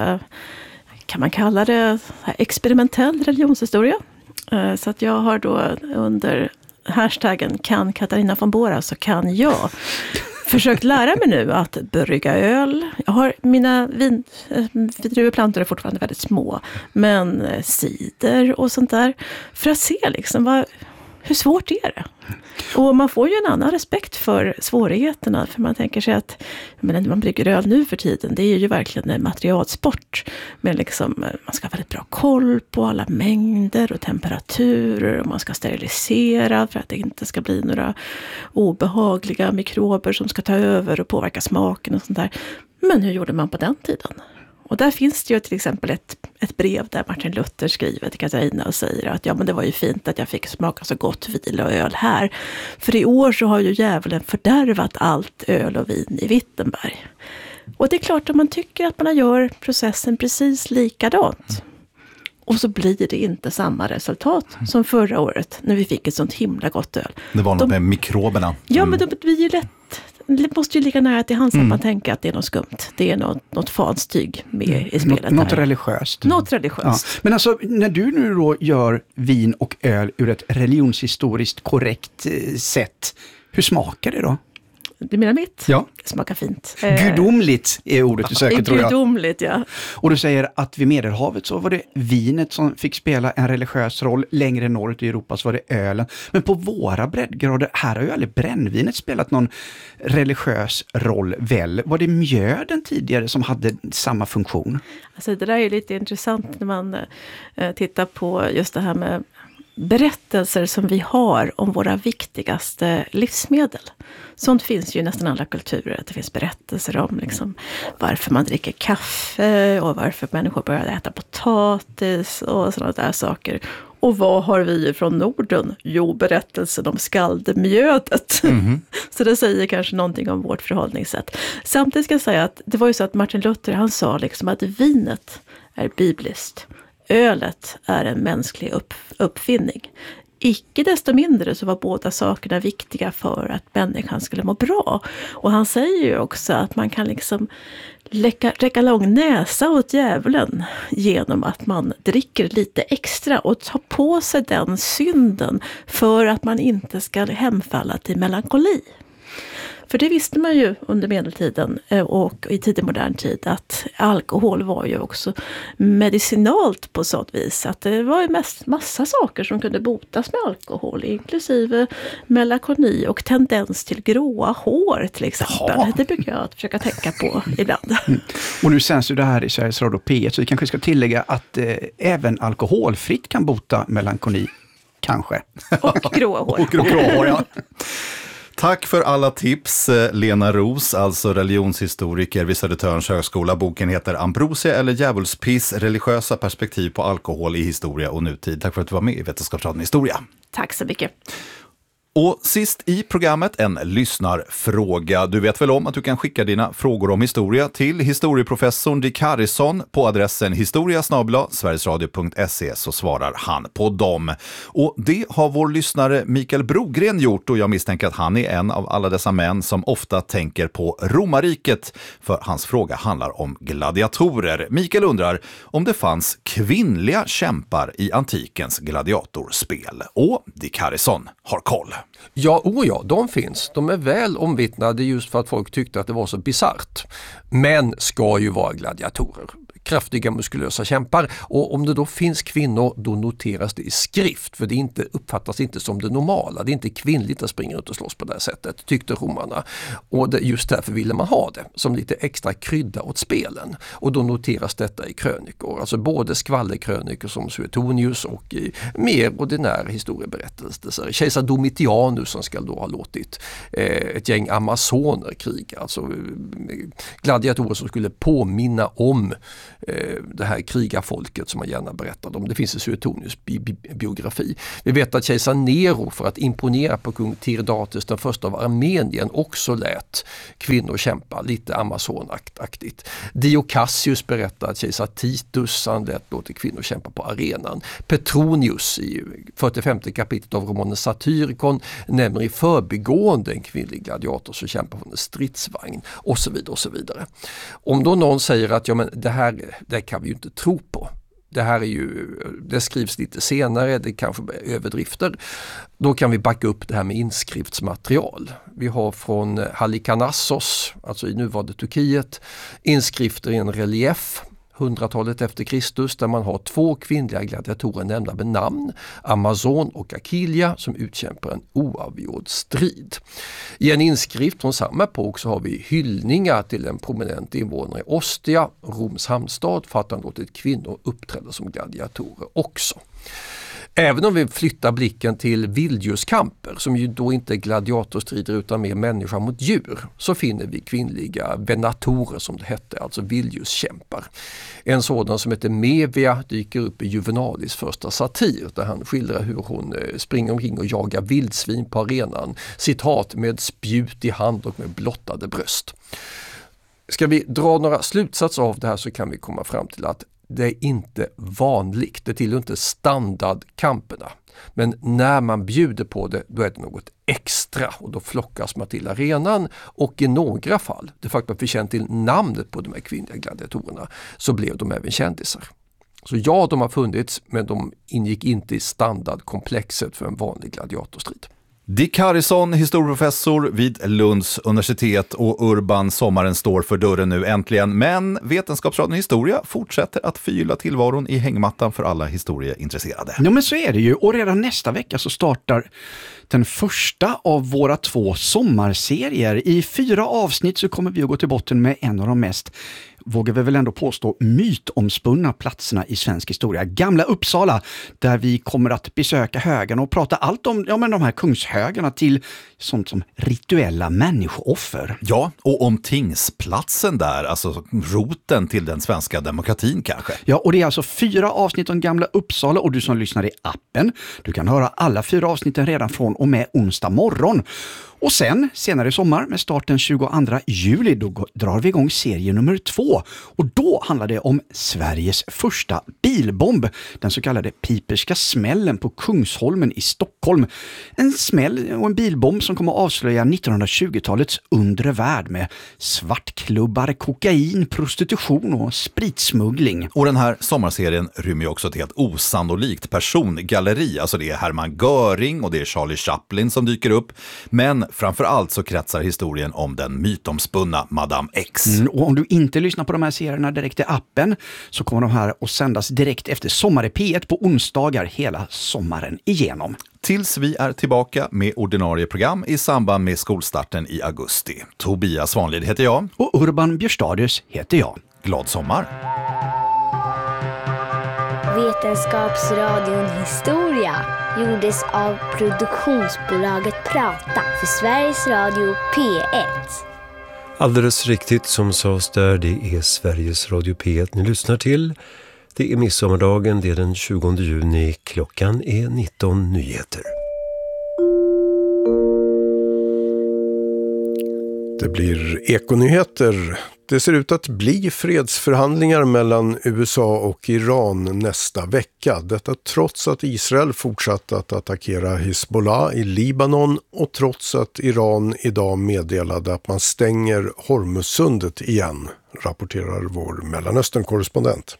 kan man kalla det experimentell religionshistoria. Så att jag har då under hashtaggen kan Katarina von Bora så kan jag försökt lära mig nu att brygga öl. Jag har mina vin, druveplantor är fortfarande väldigt små, men cider och sånt där. För att se liksom vad, hur svårt är det? Och man får ju en annan respekt för svårigheterna, för man tänker sig att men när man brygger öl nu för tiden, det är ju verkligen en materialsport. Men liksom, man ska ha väldigt bra koll på alla mängder och temperaturer, och man ska sterilisera för att det inte ska bli några obehagliga mikrober som ska ta över och påverka smaken och sånt där. Men hur gjorde man på den tiden? Och där finns det ju till exempel ett, ett brev där Martin Luther skriver till Katarina och säger att ja, men det var ju fint att jag fick smaka så gott vin och öl här. För i år så har ju djävulen fördärvat allt öl och vin i Wittenberg. Och det är klart att man tycker att man gör processen precis likadant. Och så blir det inte samma resultat som förra året när vi fick ett sånt himla gott öl. Det var något de, med mikroberna. Mm. Ja, men det blir ju lätt. Det måste ju ligga nära till hands att mm. man tänker att det är något skumt. Det är något, något fanstyg med mm. i spelet. Nå- något religiöst. Något religiöst. Ja. Men alltså, när du nu då gör vin och öl ur ett religionshistoriskt korrekt eh, sätt, hur smakar det då? Du menar mitt? Ja. Det smakar fint. Gudomligt är ordet du söker, tror jag. Gudomligt, ja. Och du säger att vid Medelhavet så var det vinet som fick spela en religiös roll. Längre norrut i Europa så var det ölen. Men på våra breddgrader, här har ju aldrig brännvinet spelat någon religiös roll väl. Var det mjöden tidigare som hade samma funktion? Alltså det där är lite intressant när man eh, tittar på just det här med berättelser som vi har om våra viktigaste livsmedel. Sånt finns ju i nästan alla kulturer. Att det finns berättelser om liksom varför man dricker kaffe och varför människor börjar äta potatis och sådana där saker. Och vad har vi från Norden? Jo, berättelsen om skaldemjödet. Mm-hmm. Så det säger kanske någonting om vårt förhållningssätt. Samtidigt ska jag säga att det var ju så att Martin Luther, han sa liksom att vinet är bibliskt. Ölet är en mänsklig upp, uppfinning. Icke desto mindre så var båda sakerna viktiga för att människan skulle må bra. Och han säger ju också att man kan liksom läcka, räcka lång näsa åt djävulen genom att man dricker lite extra och tar på sig den synden för att man inte ska hemfalla till melankoli. För det visste man ju under medeltiden och i tidig modern tid att alkohol var ju också medicinalt på sånt vis. Att det var ju mest massa saker som kunde botas med alkohol, inklusive melankoli och tendens till gråa hår till exempel. Ja. Det brukar jag försöka tänka på ibland. Mm. Och nu sänds ju det här i Sveriges Radio P ett, så vi kanske ska tillägga att eh, även alkoholfritt kan bota melankoli, kanske. Och gråa hår. Och gråa hår, ja. Tack för alla tips, Lena Ros, alltså religionshistoriker vid Södertörns högskola. Boken heter Ambrosia eller djävulspiss, religiösa perspektiv på alkohol i historia och nutid. Tack för att du var med i Vetenskapsradion Historia. Tack så mycket. Och sist i programmet en lyssnarfråga. Du vet väl om att du kan skicka dina frågor om historia till historieprofessorn Dick Harrison på adressen historia snabel-a sverigesradio punkt se, så svarar han på dem. Och det har vår lyssnare Mikael Brogren gjort, och jag misstänker att han är en av alla dessa män som ofta tänker på romarriket, för hans fråga handlar om gladiatorer. Mikael undrar om det fanns kvinnliga kämpar i antikens gladiatorspel, och Dick Harrison har koll. Ja, oh ja, de finns. De är väl omvittnade just för att folk tyckte att det var så bizarrt. Män ska ju vara gladiatorer. kraftiga muskulösa kämpar. Och om det då finns kvinnor, då noteras det i skrift, för det inte, uppfattas inte som det normala. Det är inte kvinnligt att springa ut och slåss på det här sättet, tyckte romarna. Och det, just därför ville man ha det som lite extra krydda åt spelen. Och då noteras detta i krönikor, alltså både skvallerkrönikor som Suetonius och i mer ordinära historieberättelser. Kejsar Domitianus som ska då ha låtit eh, ett gäng amazoner kriga, alltså eh, gladiatorer som skulle påminna om eh, det här krigarfolket som man gärna berättade om. Det finns i Suetonius bi- bi- biografi. Vi vet att kejsar Nero, för att imponera på kung Tiridates den första av Armenien, också lät kvinnor kämpa lite amazonaktigt. Dio Cassius berättar att kejsar Titus han lät låta kvinnor kämpa på arenan. Petronius i fyrtiofemte kapitlet av romanen Satyricon nämner i förbigående en kvinnlig gladiator som kämpar på en stridsvagn och så vidare och så vidare. Om då någon säger att ja, men det här det kan vi ju inte tro på. Det här är ju, det skrivs lite senare, det kanske är överdrifter. Då kan vi backa upp det här med inskriftsmaterial. Vi har från Halikarnassos, alltså i nuvarande Turkiet, inskrifter i en relief hundratalet efter Kristus, där man har två kvinnliga gladiatorer nämnda med namn, Amazon och Aquilia, som utkämpar en oavgjord strid. I en inskrift från samma epok så har vi hyllningar till en prominent invånare i Ostia, Roms hamnstad, för att han låtit kvinnor uppträda som gladiatorer också. Även om vi flyttar blicken till vilddjurskamper, som ju då inte är gladiatorstrider utan mer människa mot djur, så finner vi kvinnliga venatorer som det hette, alltså vilddjurskämpar. En sådan som heter Mevia dyker upp i Juvenalis första satir, där han skildrar hur hon springer omkring och jagar vildsvin på arenan, citat, med spjut i hand och med blottade bröst. Ska vi dra några slutsatser av det här så kan vi komma fram till att det är inte vanligt, det tillhör inte standardkamperna. Men när man bjuder på det, då är det något extra och då flockas man till arenan, och i några fall, det faktum att vi känner till namnet på de här kvinnliga gladiatorerna, så blev de även kändisar. Så ja, de har funnits, men de ingick inte i standardkomplexet för en vanlig gladiatorstrid. Dick Harrison, historieprofessor vid Lunds universitet, och Urban, sommaren står för dörren nu äntligen. Men Vetenskapsradion Historia fortsätter att förgylla tillvaron i hängmattan för alla historieintresserade. Ja, men så är det ju. Och redan nästa vecka så startar den första av våra två sommarserier. I fyra avsnitt så kommer vi att gå till botten med en av de mest, vågar vi väl ändå påstå, mytomspunna platserna i svensk historia. Gamla Uppsala, där vi kommer att besöka högarna och prata allt om ja, men de här kungshögarna till sånt som rituella människooffer. Ja, och om tingsplatsen där, alltså roten till den svenska demokratin kanske. Ja, och det är alltså fyra avsnitt om Gamla Uppsala, och du som lyssnar i appen, du kan höra alla fyra avsnitten redan från och med onsdag morgon. Och sen, senare i sommar, med start den tjugoandra juli, då drar vi igång serie nummer två. Och då handlar det om Sveriges första bilbomb, den så kallade Piperska smällen på Kungsholmen i Stockholm. En smäll och en bilbomb som kommer att avslöja nittonhundratjugotalets undre värld med svartklubbar, kokain, prostitution och spritsmuggling. Och den här sommarserien rymmer ju också ett helt osannolikt persongalleri. Alltså det är Hermann Göring och det är Charlie Chaplin som dyker upp. Men framförallt så kretsar historien om den mytomspunna Madame X. Mm, och om du inte lyssnar på de här serierna direkt i appen så kommer de här att sändas direkt efter Sommar i P ett på onsdagar hela sommaren igenom. Tills vi är tillbaka med ordinarie program i samband med skolstarten i augusti. Tobias Svanlid heter jag. Och Urban Björstadius heter jag. Glad sommar! Vetenskapsradion Historia gjordes av produktionsbolaget Prata för Sveriges Radio P ett. Alldeles riktigt som sades där, det är Sveriges Radio P ett ni lyssnar till. Det är midsommardagen, det är den tjugonde juni, klockan är nitton nyheter. Det blir ekonyheter. Det ser ut att bli fredsförhandlingar mellan U S A och Iran nästa vecka. Detta trots att Israel fortsatt att attackera Hezbollah i Libanon och trots att Iran idag meddelade att man stänger Hormuzsundet igen, rapporterar vår Mellanöstern-korrespondent.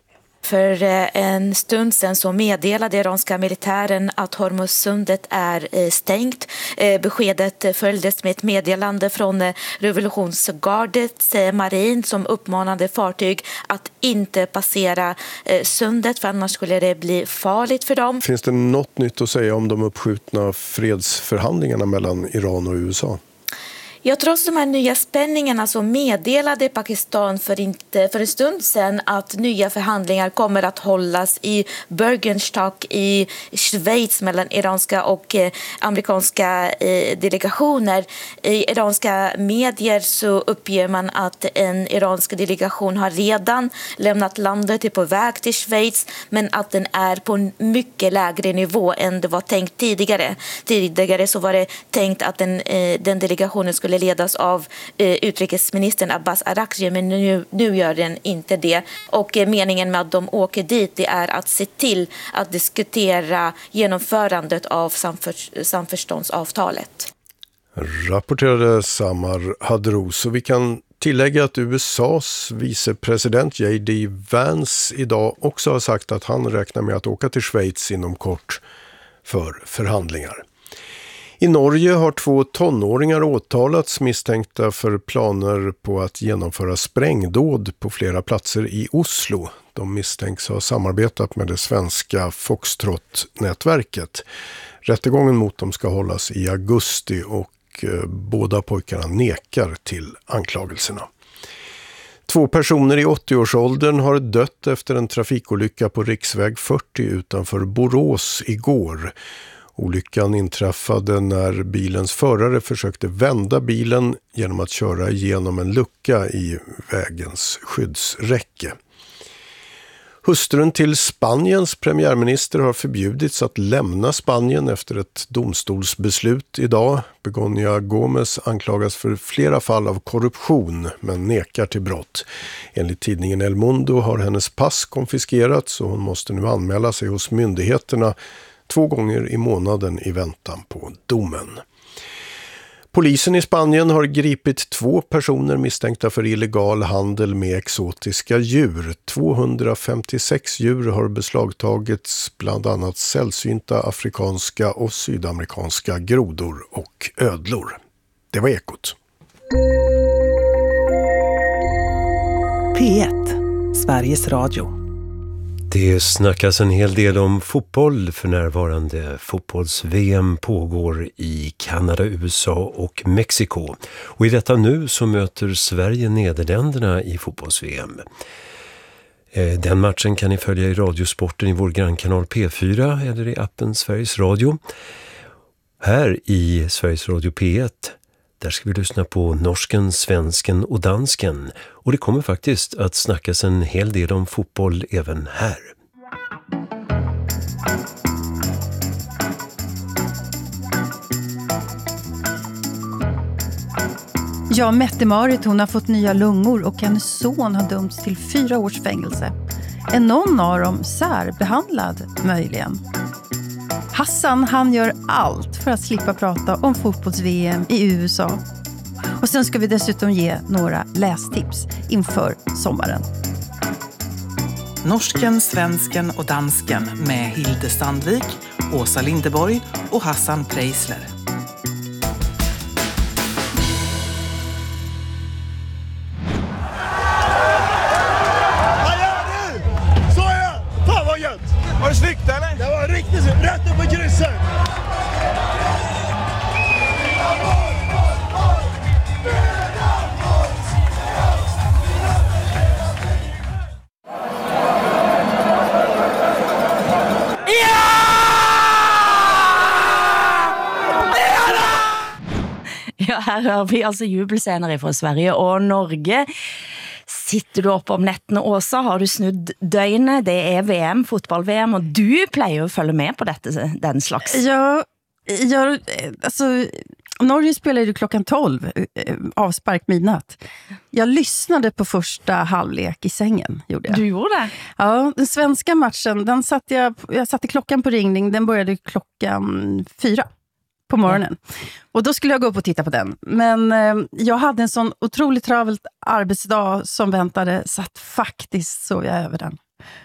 För en stund sedan så meddelade iranska militären att Hormuzsundet är stängt. Beskedet följdes med ett meddelande från revolutionsgardets marin som uppmanade fartyg att inte passera sundet för annars skulle det bli farligt för dem. Finns det något nytt att säga om de uppskjutna fredsförhandlingarna mellan Iran och U S A? Ja, trots de här nya spänningarna så meddelade Pakistan för, inte, för en stund sedan att nya förhandlingar kommer att hållas i Bürgenstock i Schweiz mellan iranska och eh, amerikanska eh, delegationer. I iranska medier så uppger man att en iransk delegation har redan lämnat landet, är på väg till Schweiz, men att den är på en mycket lägre nivå än det var tänkt tidigare. Tidigare så var det tänkt att den, eh, den delegationen skulle ledas av eh, utrikesministern Abbas Araghchi, men nu, nu gör den inte det. Och eh, meningen med att de åker dit det är att se till att diskutera genomförandet av samför, samförståndsavtalet. Rapporterade Samar Hadrouz. Och vi kan tillägga att U S A:s vicepresident J D Vance idag också har sagt att han räknar med att åka till Schweiz inom kort för förhandlingar. I Norge har två tonåringar åtalats misstänkta för planer på att genomföra sprängdåd på flera platser i Oslo. De misstänks ha samarbetat med det svenska Foxtrot-nätverket. Rättegången mot dem ska hållas i augusti och eh, båda pojkarna nekar till anklagelserna. Två personer i åttio-årsåldern har dött efter en trafikolycka på riksväg fyrtio utanför Borås igår. Olyckan inträffade när bilens förare försökte vända bilen genom att köra igenom en lucka i vägens skyddsräcke. Hustrun till Spaniens premiärminister har förbjudits att lämna Spanien efter ett domstolsbeslut idag. Begonia Gómez anklagas för flera fall av korruption men nekar till brott. Enligt tidningen El Mundo har hennes pass konfiskerats och hon måste nu anmäla sig hos myndigheterna två gånger i månaden i väntan på domen. Polisen i Spanien har gripit två personer misstänkta för illegal handel med exotiska djur. tvåhundrafemtiosex djur har beslagtagits, bland annat sällsynta afrikanska och sydamerikanska grodor och ödlor. Det var Ekot. P ett, Sveriges Radio. Det snackas en hel del om fotboll för närvarande. Fotbolls-V M pågår i Kanada, U S A och Mexiko. Och i detta nu så möter Sverige Nederländerna i fotbolls-V M. Den matchen kan ni följa i Radiosporten i vår grannkanal P fyra eller i appen Sveriges Radio. Här i Sveriges Radio P ett, där ska vi lyssna på norsken, svensken och dansken. Och det kommer faktiskt att snackas en hel del om fotboll även här. Ja, Mette-Marit, hon har fått nya lungor och hennes son har dömts till fyra års fängelse. Är någon av dem särbehandlad möjligen? Hassan, han gör allt för att slippa prata om fotbolls-V M i U S A. Och sen ska vi dessutom ge några lästips inför sommaren. Norsken, svensken och dansken med Hilde Sandvik, Åsa Lindeborg och Hassan Preisler. Vad gör du? Så ja! Fan vad gött! Var det snyggt eller? Det var riktigt snyggt. Rätt upp på krysset! Ja, her hører vi altså jubelscener fra Sverige og Norge. Sitter du oppe om nettene, Åsa? Har du snudd døgnet? Det er V M, fotboll-V M, og du pleier å følge med på dette, den slags. Ja, jag, alltså, Norge spelade ju klockan tolv, avspark midnatt. Jag lyssnade på första halvlek i sängen, gjorde jag. Du gjorde det? Ja, den svenska matchen, den satte jag, jag satte klockan på ringning, den började klockan fyra på morgonen. Och då skulle jag gå upp och titta på den. Men eh, jag hade en sån otroligt travelt arbetsdag som väntade, så att faktiskt sov jag över den.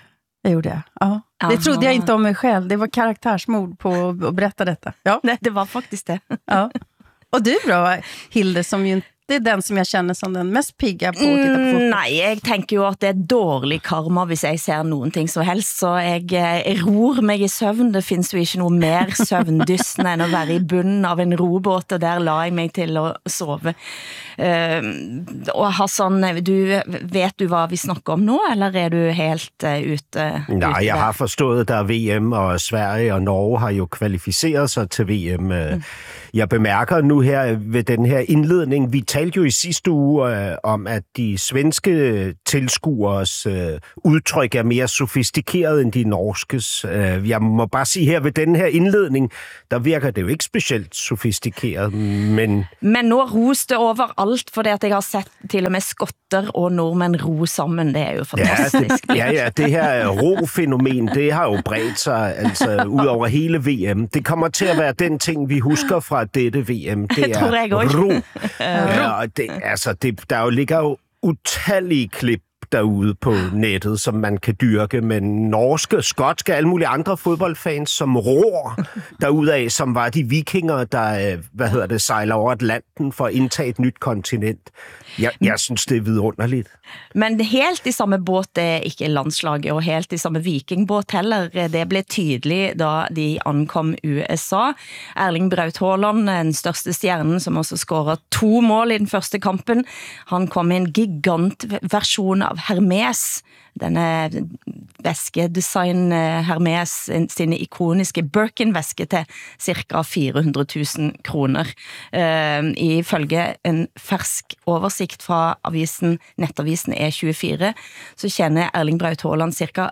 Jag gjorde det. Ja. Det trodde jag inte om mig själv. Det var karaktärsmord på att berätta detta. Ja. Nej, det var faktiskt det. Ja. Och du då, Hilde, som ju det är den som jag känner som den mest pigga på att titta på fotboll. Nej, jeg tenker jo at det er dårlig karma hvis jeg ser noen ting så helst, så jeg, jeg ror meg i søvn. Det finnes jo ikke noe mer søvndyssende enn å være i bunnen av en robåt, og der la jeg meg til å sove. Uh, og Hassan, du, vet du hvad vi snakker om nu, eller er du helt uh, ute? Nej, jeg har forstået, at der er V M, og Sverige og Norge har jo kvalificeret sig til V M. Mm. Jeg bemærker nu her ved den her indledning, vi talte jo i sidste uge øh, om, at de svenske tilskuers øh, udtryk er mere sofistikeret end de norskes. Øh, jeg må bare sige her ved den her indledning, der virker det jo ikke specielt sofistikeret, men... Men nu ros det overalt, for det at jeg har sett til og med skotter og nordmænd ro sammen, det er jo fantastisk. Ja, det, ja, ja, det her ro-fænomen, det har jo bredt sig altså, ud over hele V M. Det kommer til at være den ting, vi husker fra dette V M. Det er ro. Ja, og det, altså, det, der jo ligger jo utallige klip derude på nettet, som man kan dyrke, men norske, skotske, alle mulige andre fodboldfans, som ror derudaf, som var de vikinger, der, hvad hedder det, sejler over Atlanten for at indtage et nyt kontinent. Jeg, jeg synes, det er vidunderligt. Men helt i samme båt er ikke landslaget, og helt i samme vikingbåt heller. Det blev tydeligt, da de ankom U S A. Erling Braut Haaland, den største stjernen, som også scoret to mål i den første kampen. Han kom i en gigantversion av Hermes, denne væskedesign Hermes, sine ikoniske Birkin-væske til cirka fire hundre tusen kroner. Uh, ifølge en fersk oversikt fra avisen, nettavisen E tjuefire, så tjener Erling Braut Haaland cirka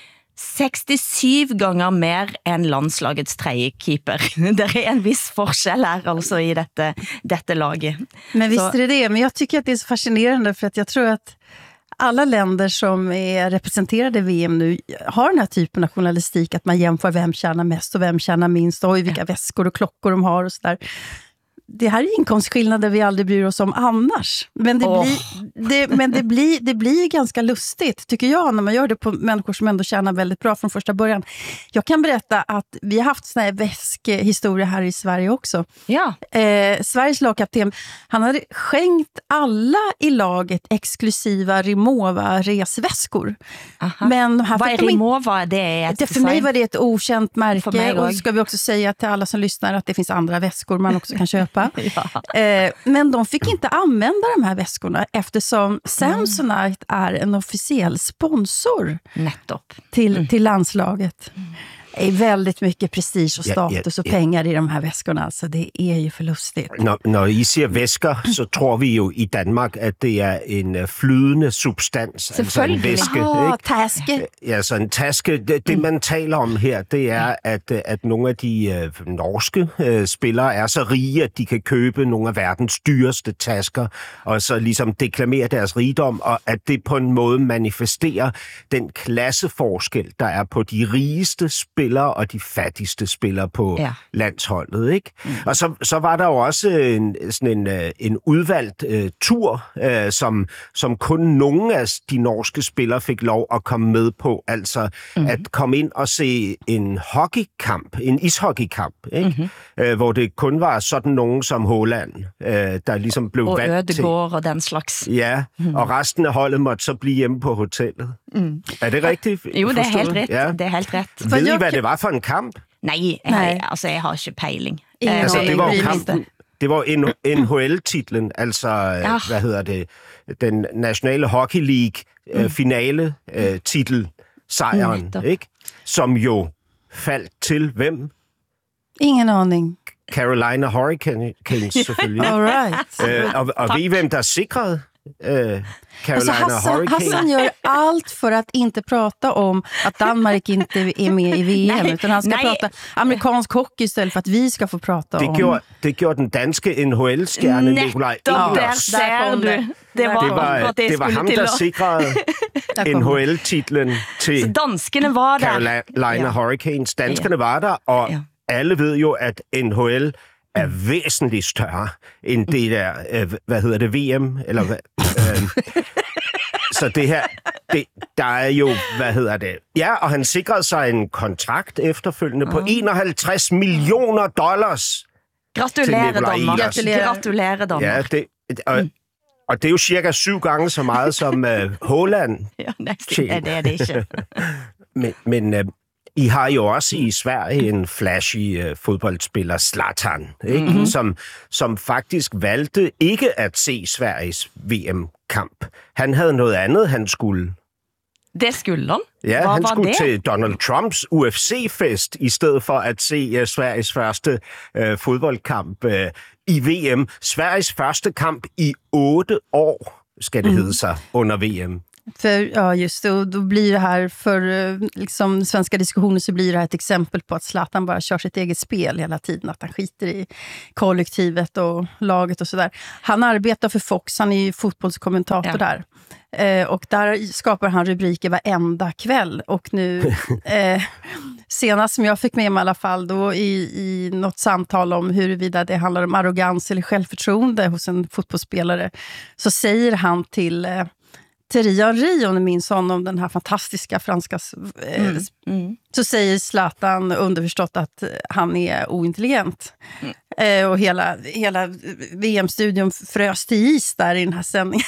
sekstisju ganger mer end landslagets tredje keeper. Det er en viss forskjell her altså i dette, dette laget. Men visst är det det, men jag tycker att det är så fascinerande för att jag tror att alla länder som är representerade i V M nu har den här typen av journalistik att man jämför vem tjänar mest och vem tjänar minst och vilka väskor och klockor de har och sådär. Det här är inkomstskillnader vi aldrig bryr oss om annars. Men det, oh. blir, det, men det, blir, det blir ganska lustigt, tycker jag, när man gör det på människor som ändå tjänar väldigt bra från första början. Jag kan berätta att vi har haft såna här väskhistoria här i Sverige också. Ja. Eh, Sveriges lagkapten, han hade skänkt alla i laget exklusiva Rimowa-resväskor. Men här vad är Rimowa? Det är ett det, för mig var det ett okänt märke. Och så ska vi också säga till alla som lyssnar att det finns andra väskor man också kan köpa. Ja. Eh, men de fick inte använda de här väskorna eftersom Samsonite är en officiell sponsor till, till landslaget. Det är väldigt mycket prestige och status ja, ja, ja. och pengar i de här väskorna, så det är ju för lustigt. Når, når I siger væsker, så tror vi jo i Danmark, at det er en flydende substans, altså en væske. Oh, ikke? Taske. Ja, så en taske. Det, det man taler om her, det er, at, at nogle af de øh, norske øh, spillere er så rige, at de kan købe nogle af verdens dyreste tasker, og så ligesom deklamere deres rigdom, og at det på en måde manifesterer den klasseforskel, der er på de rigeste spillere, og de fattigste spillere på ja. landsholdet, ikke? Mm. Og så, så var der jo også en, sådan en, en udvalgt uh, tur, uh, som, som kun nogle af de norske spillere fik lov at komme med på. Altså mm-hmm. at komme ind og se en hockeykamp, en ishockeykamp, ikke? Mm-hmm. Uh, hvor det kun var sådan nogen som Haaland, uh, der ligesom blev og valgt til. Og Ødegaard og den slags. Ja, mm-hmm. og resten af holdet måtte så blive hjemme på hotellet. Mm. Er det rigtigt? Jo, det er helt ret. Ja. Det er helt ret. Ved I, hvad det var for en kamp? Nej, jeg, altså jeg har ikke pejling. Altså, det var jo kampen. Det var N H L-titlen, altså, ja. hvad hedder det, den nationale hockey league mm. finale uh, titel sejren, mm. ikke? Som jo faldt til hvem? Ingen aning. Carolina Hurricanes, selvfølgelig. All right. Uh, og og ved I, hvem der sikrede? Uh, Carolina alltså Hassan, Hurricane. Hassan gör allt för att inte prata om att Danmark inte är med i V M, utan han ska nej. prata amerikansk hockey istället för att vi ska få prata det om... Gjorde, det gjorde den danske N H L-stjerne Nikolaj Ehlers. Der ser du. Det var, det var, det det var ham, der sikrede N H L-titlen til så danskene var der. Carolina ja. Hurricanes. Danskerne ja. var der, og ja. alle ved jo, at N H L er væsentligt større end det der, øh, hvad hedder det, V M, eller hvad? øh, så det her, det, der er jo, hvad hedder det? Ja, og han sikrede sig en kontrakt efterfølgende på enoghalvtreds millioner dollars. Gratulerer, Danmark. Gratulerer, Danmark. Ja, det, og, mm. og det er jo cirka syv gange så meget som uh, Haaland. Ja, næsten. Ja, det er det ikke. men men uh, I har jo også i Sverige en flashy uh, fodboldspiller, Zlatan, ikke? Mm-hmm. Som, som faktisk valgte ikke at se Sveriges V M-kamp. Han havde noget andet, han skulle. Det skulle han? Ja, Hvad han skulle det? til Donald Trumps U F C-fest, i stedet for at se uh, Sveriges første uh, fodboldkamp uh, i V M. Sveriges første kamp i otte år, skal det mm. hedde sig, under V M. För, ja, just det. Och då blir det här, för liksom, svenska diskussioner så blir det här ett exempel på att Zlatan bara kör sitt eget spel hela tiden. Att han skiter i kollektivet och laget och sådär. Han arbetar för Fox, han är ju fotbollskommentator ja. där. Eh, och där skapar han rubriker varenda kväll. Och nu, eh, senast som jag fick med mig i alla fall, då i, i något samtal om huruvida det handlar om arrogans eller självförtroende hos en fotbollsspelare, så säger han till... Eh, Thierry Henry, om ni minns honom, den här fantastiska franska... Eh, mm. Mm. Så säger Zlatan underförstått att han är ointelligent. Mm. Eh, och hela, hela V M-studion frös till is där i den här sändningen.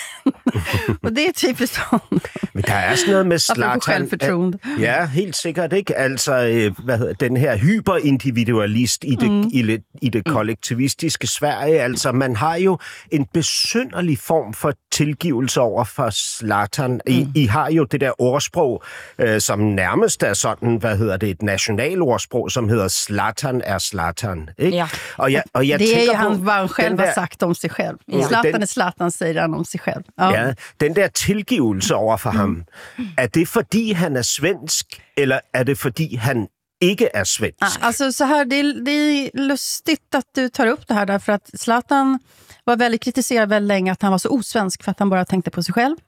Och det är typiskt honom. Men der er sådan noget med Zlatan. Självförtroende. Ja, helt sikkert, ikke? Altså, hvad hedder, den her hyperindividualist i det, mm. i, i det kollektivistiske Sverige. Altså, man har jo en besynderlig form for tilgivelse over for Zlatan. I, mm. I har jo det der ordsprog, øh, som nærmest er sådan, hvad hedder det, et nationalordsprog, som hedder Zlatan er Zlatan, ikke? Ja. Og jeg, og jeg det är på, han, vad han själv der, har sagt om sig själv. Ja, Zlatan den, är Zlatan, säger han om sig själv. Ja. Ja, den der tilgivelse over for mm. ham, er det fordi han er svensk, eller er det fordi han ikke är svensk? Ja, alltså så här, det är, det är lustigt att du tar upp det här, därför att Zlatan var väldigt kritiserad väldigt länge att han var så osvensk för att han bara tänkte på sig själv.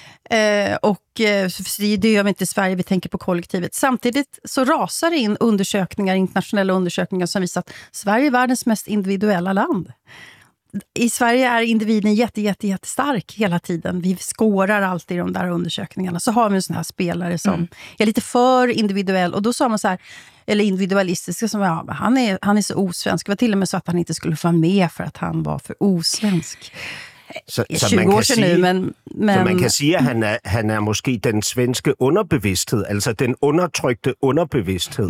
Eh, och eh, det gör vi inte i Sverige, vi tänker på kollektivet. Samtidigt så rasar det in undersökningar, internationella undersökningar som visar att Sverige är världens mest individuella land. I Sverige är individen jätte, jätte, jättestark hela tiden. Vi skårar alltid i de där undersökningarna. Så har vi en sån här spelare som mm. är lite för individuell. Och då sa man så här, eller individualistiska, som ja, han är, han är så osvensk. Det var till och med så att han inte skulle få vara med för att han var för osvensk. Så, så, man kan sige, nu, men, men... så man kan sige, at han er, han er måske den svenske underbevidsthed, altså den undertrykte underbevidsthed.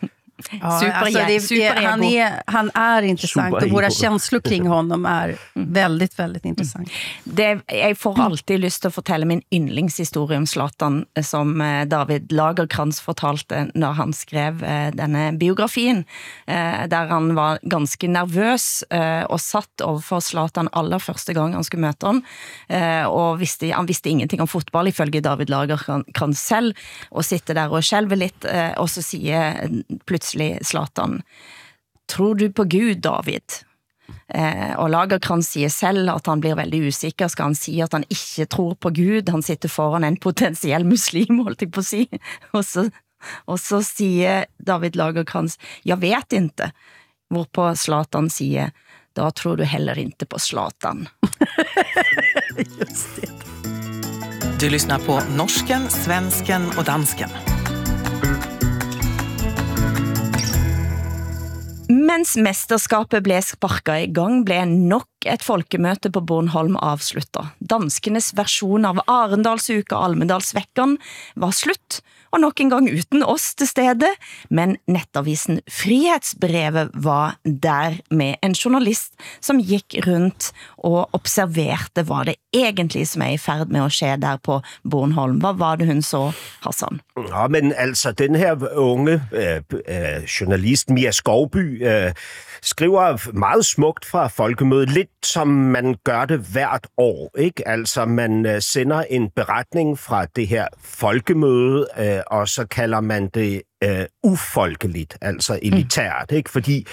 Ja, super, alltså det, det, han, är, han är intressant och våra känslor kring honom är väldigt, väldigt intressant. Det, jeg får alltid lyst til at fortælle min yndlingshistorie om Zlatan, som David Lagercrantz fortalte når han skrev denne biografien, der han var ganske nervøs og satt overfor Zlatan aller første gang han skulle møte ham, og visste, han visste ingenting om fotball ifølge David Lagercrantz selv, og sitter der og skjelver litt, og så sier plutselig Zlatan, tror du på Gud, David? Eh, og Lagercrantz sier selv at han blir veldig usikker. Skal han si at han ikke tror på Gud? Han sitter foran en potentiell muslim, holdt jeg på å si. Og så, og så sier David Lagercrantz, jeg vet ikke. Hvorpå Zlatan sier, da tror du heller ikke på Zlatan. Just det. Du lyssnar på norsken, svensken och dansken. Mens mesterskapet ble sparket i gang, ble nok et folkemøte på Bornholm avsluttet. Danskenes versjon av Arendalsuka og Almedalsvekkan var slutt, og nok en gang uten oss til stede, men nettavisen Frihetsbrevet var der med en journalist som gikk rundt og observerte hva det egentlig som er i ferd med å skje der på Bornholm. Hva var det hun så, Hassan? Ja, men altså, den her unge øh, øh, journalist, Mia Skovby, øh, skriver meget smukt fra folkemødet, lidt som man gør det hvert år, ikke? Altså, man øh, sender en beretning fra det her folkemøde, øh, og så kalder man det øh, ufolkeligt, altså elitært, ikke? Fordi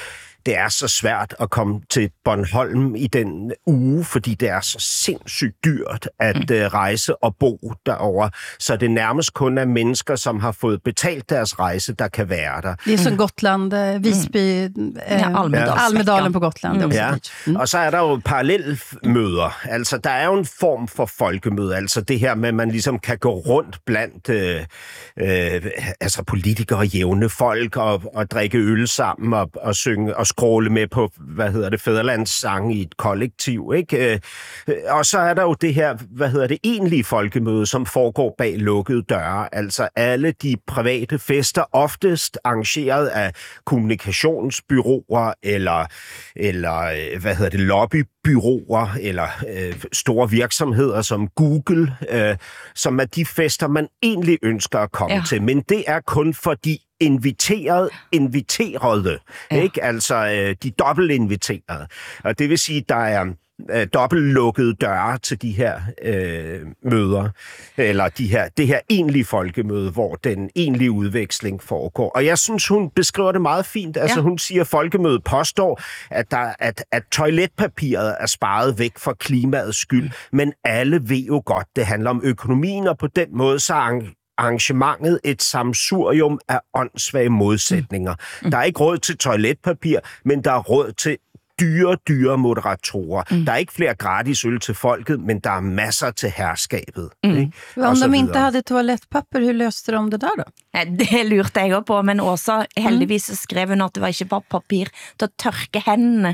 det er så svært at komme til Bornholm i den uge, fordi det er så sindssygt dyrt at mm. rejse og bo derovre. Så det nærmest kun er mennesker, som har fået betalt deres rejse, der kan være der. Det er som Gotland, Visby, mm. eh, ja, Almedalen, Almedalen på Gotland. Mm. Ja. Mm. Og så er der jo parallelmøder. Altså, der er jo en form for folkemøde. Altså det her med, at man ligesom kan gå rundt blandt øh, øh, altså politikere og jævne folk og, og drikke øl sammen og, og synge og skråle med på, hvad hedder det, fædrelandssang i et kollektiv, ikke? Og så er der jo det her, hvad hedder det, egentlige folkemøde, som foregår bag lukkede døre. Altså alle de private fester, oftest arrangeret af kommunikationsbyråer eller, eller hvad hedder det, lobbybyråer eller øh, store virksomheder som Google, øh, som er de fester, man egentlig ønsker at komme ja. til. Men det er kun for de inviteret, inviterede, ja. ikke? Altså øh, de dobbeltinviterede. Og det vil sige, der er øh, dobbeltlukkede døre til de her øh, møder, eller de her, det her egentlige folkemøde, hvor den egentlige udveksling foregår. Og jeg synes, hun beskriver det meget fint. Altså ja. hun siger, at folkemødet påstår, at, der, at, at toiletpapiret er sparet væk for klimaets skyld, men alle ved jo godt, det handler om økonomien, og på den måde så arrangementet et samsurium af åndssvage modsætninger. Mm. Der er ikke råd til toiletpapir, men der er råd til dyre, dyre moderatorer. Mm. Der er ikke flere gratis øl til folket, men der er masser til herskabet. Mm. Ikke? Om de inte hade toalettpapper, hur løste de det der da? Det lurte jeg også på, men også heldigvis skrev hun at det var ikke bare papir til at tørke hendene.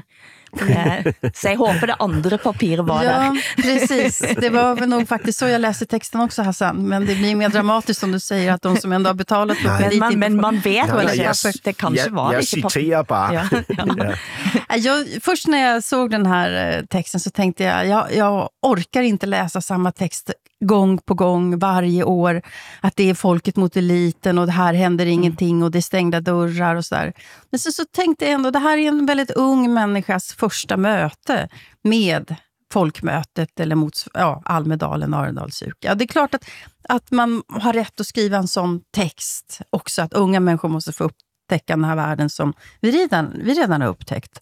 Så jag hoppas det andra papiret var ja, där. Ja, precis. Det var väl nog faktiskt så jag läste texten också, Hassan. Men det blir mer dramatiskt som du säger, att de som ändå har betalat på kredit... Men, men man vet ja, väl att det kanske jag, var jag lite citerar bara. Ja, ja. Ja. Jag, först när jag såg den här texten så tänkte jag, jag, jag orkar inte läsa samma text gång på gång, varje år, att det är folket mot eliten och det här händer ingenting och det är stängda dörrar och sådär. Men så, så tänkte jag ändå, det här är en väldigt ung människas första möte med folkmötet eller mot ja, Almedalen, Arendalsuka. Ja, det är klart att, att man har rätt att skriva en sån text också, att unga människor måste få upptäcka den här världen som vi redan, vi redan har upptäckt.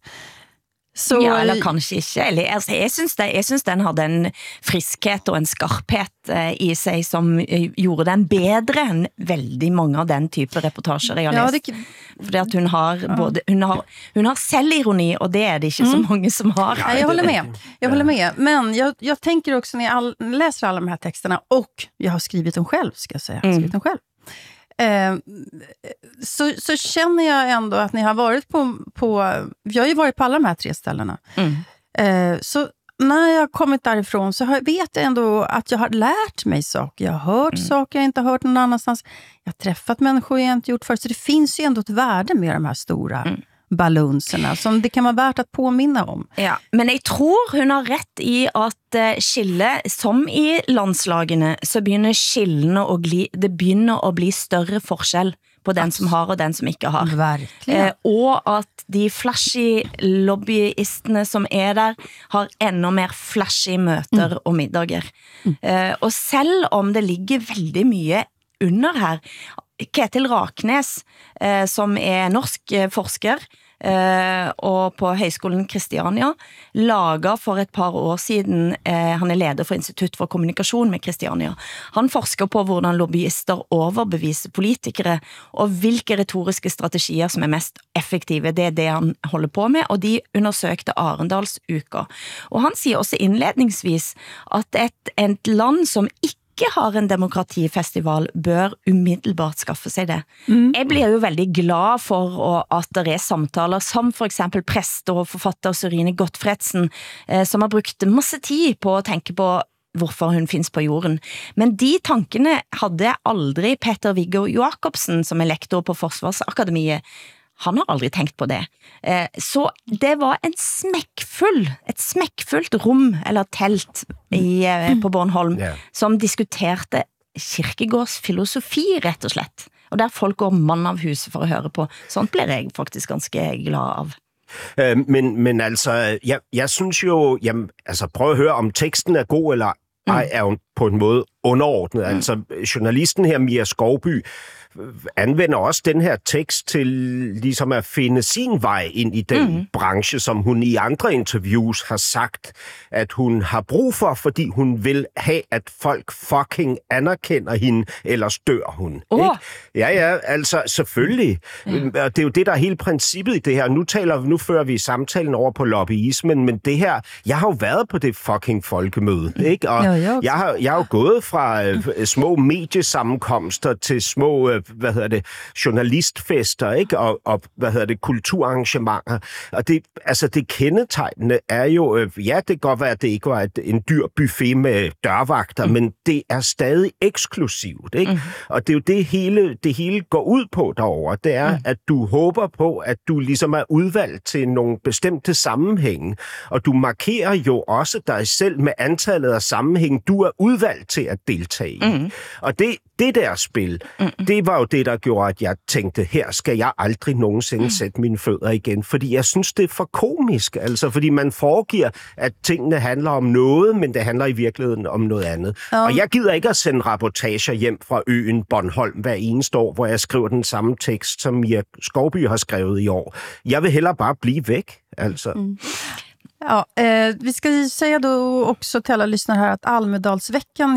Så, ja, eller kanskje ikke. Eller, altså, jeg, synes det, jeg synes den hadde en friskhet og en skarphet eh, i sig som eh, gjorde den bedre enn veldig mange av den type reportasjer jeg har ja, læst. Det... Fordi at hun har, både, hun, har, hun har selvironi, og det er det ikke mm. så mange som har. Ja, jag håller med. Jag håller med. Men jag, jag tänker också när jag all, läser alla de här texterna, och jag har skrivit dem själv, ska jag säga. Jag har skrivit dem själv. Eh, så, så känner jag ändå att ni har varit på, på jag har ju varit på alla de här tre ställena mm. eh, så när jag har kommit därifrån så har, vet jag ändå att jag har lärt mig saker, jag har hört mm. saker jag inte har hört någon annanstans, jag har träffat människor jag inte gjort förut, så det finns ju ändå ett värde med de här stora mm. balunserna som det kan vara värt att påminna om. Ja, men jeg tror hun har rätt i at skille, som i landslagene, så begynner skillene å bli, det begynner å bli større forskjell på den som har og den som ikke har. Verkligen. Eh, og at de flashy lobbyistene som er der, har enda mer flashy møter mm. og middager. Mm. Eh, og selv om det ligger veldig mye under her, Ketil Raknes, eh, som er norsk eh, forsker, Uh, og på Høgskolen Kristiania lager for et par år siden uh, han er leder for Institutt for kommunikasjon med Kristiania. Han forsker på hvordan lobbyister overbeviser politikere og hvilke retoriske strategier som er mest effektive. Det er det han holder på med, og de undersøkte Arendalsuka. Og han sier også innledningsvis at et, et land som ikke ikke har en demokratifestival, bør umiddelbart skaffe sig det. Mm. Jeg bliver jo veldig glad for at der er samtaler som for eksempel præster og forfatter Sørine Gottfredsen, eh, som har brugt masse tid på at tænke på hvorfor hun findes på jorden. Men de tankene hadde aldrig Peter Viggo Jacobsen, som er lektor på Forsvarsakademiet. Han har aldrig tænkt på det. Eh, så det var en smäckfull, et smäckfullt rum, eller telt i, eh, på Bornholm, yeah. som diskuterte Kierkegaards filosofi, rett og slett. Og der folk går mann av huset for at høre på. Sånt bliver jeg faktisk ganske glad av. Øh, men, men altså, jeg, jeg synes jo, jamen, altså prøv at høre, om teksten er god eller ej, er jo på en måde underordnet. Mm. Altså, journalisten her, Mia Skovby, anvender også den her tekst til ligesom at finde sin vej ind i den mm. branche, som hun i andre interviews har sagt, at hun har brug for, fordi hun vil have, at folk fucking anerkender hende, ellers dør hun. Oh. Ikke? Ja, ja, altså selvfølgelig. Mm. Og det er jo det, der er hele princippet i det her. Nu taler nu fører vi samtalen over på lobbyismen, men det her, jeg har jo været på det fucking folkemøde, ikke? Og jo, jo. Jeg, har, jeg har jo gået fra øh, små mediesammenkomster til små, øh, hvad hedder det, journalistfester, ikke? Og, og hvad hedder det, kulturarrangementer. Og det, altså det kendetegnende er jo, øh, ja, det kan godt være, at det ikke var et, en dyr buffet med dørvagter, mm. men det er stadig eksklusivt, ikke? Mm. Og det er jo det hele, det hele går ud på derovre. Det er, mm. at du håber på, at du ligesom er udvalgt til nogle bestemte sammenhænge. Og du markerer jo også dig selv med antallet af sammenhænge, du er udvalgt til at deltage i. Mm. Og det, det der spil, mm. det var jo det, der gjorde, at jeg tænkte, her skal jeg aldrig nogensinde mm. sætte mine fødder igen. Fordi jeg synes, det er for komisk. Altså, fordi man foregiver, at tingene handler om noget, men det handler i virkeligheden om noget andet. Oh. Og jeg gider ikke at sende rapportager hjem fra øen Bornholm hver eneste år, hvor jeg skriver den samme tekst, som Mia Skovby har skrevet i år. Jeg vil hellere bara bli væk, alltså. Mm. Ja, eh, vi ska säga då också till alla lyssnare här att Almedalsveckan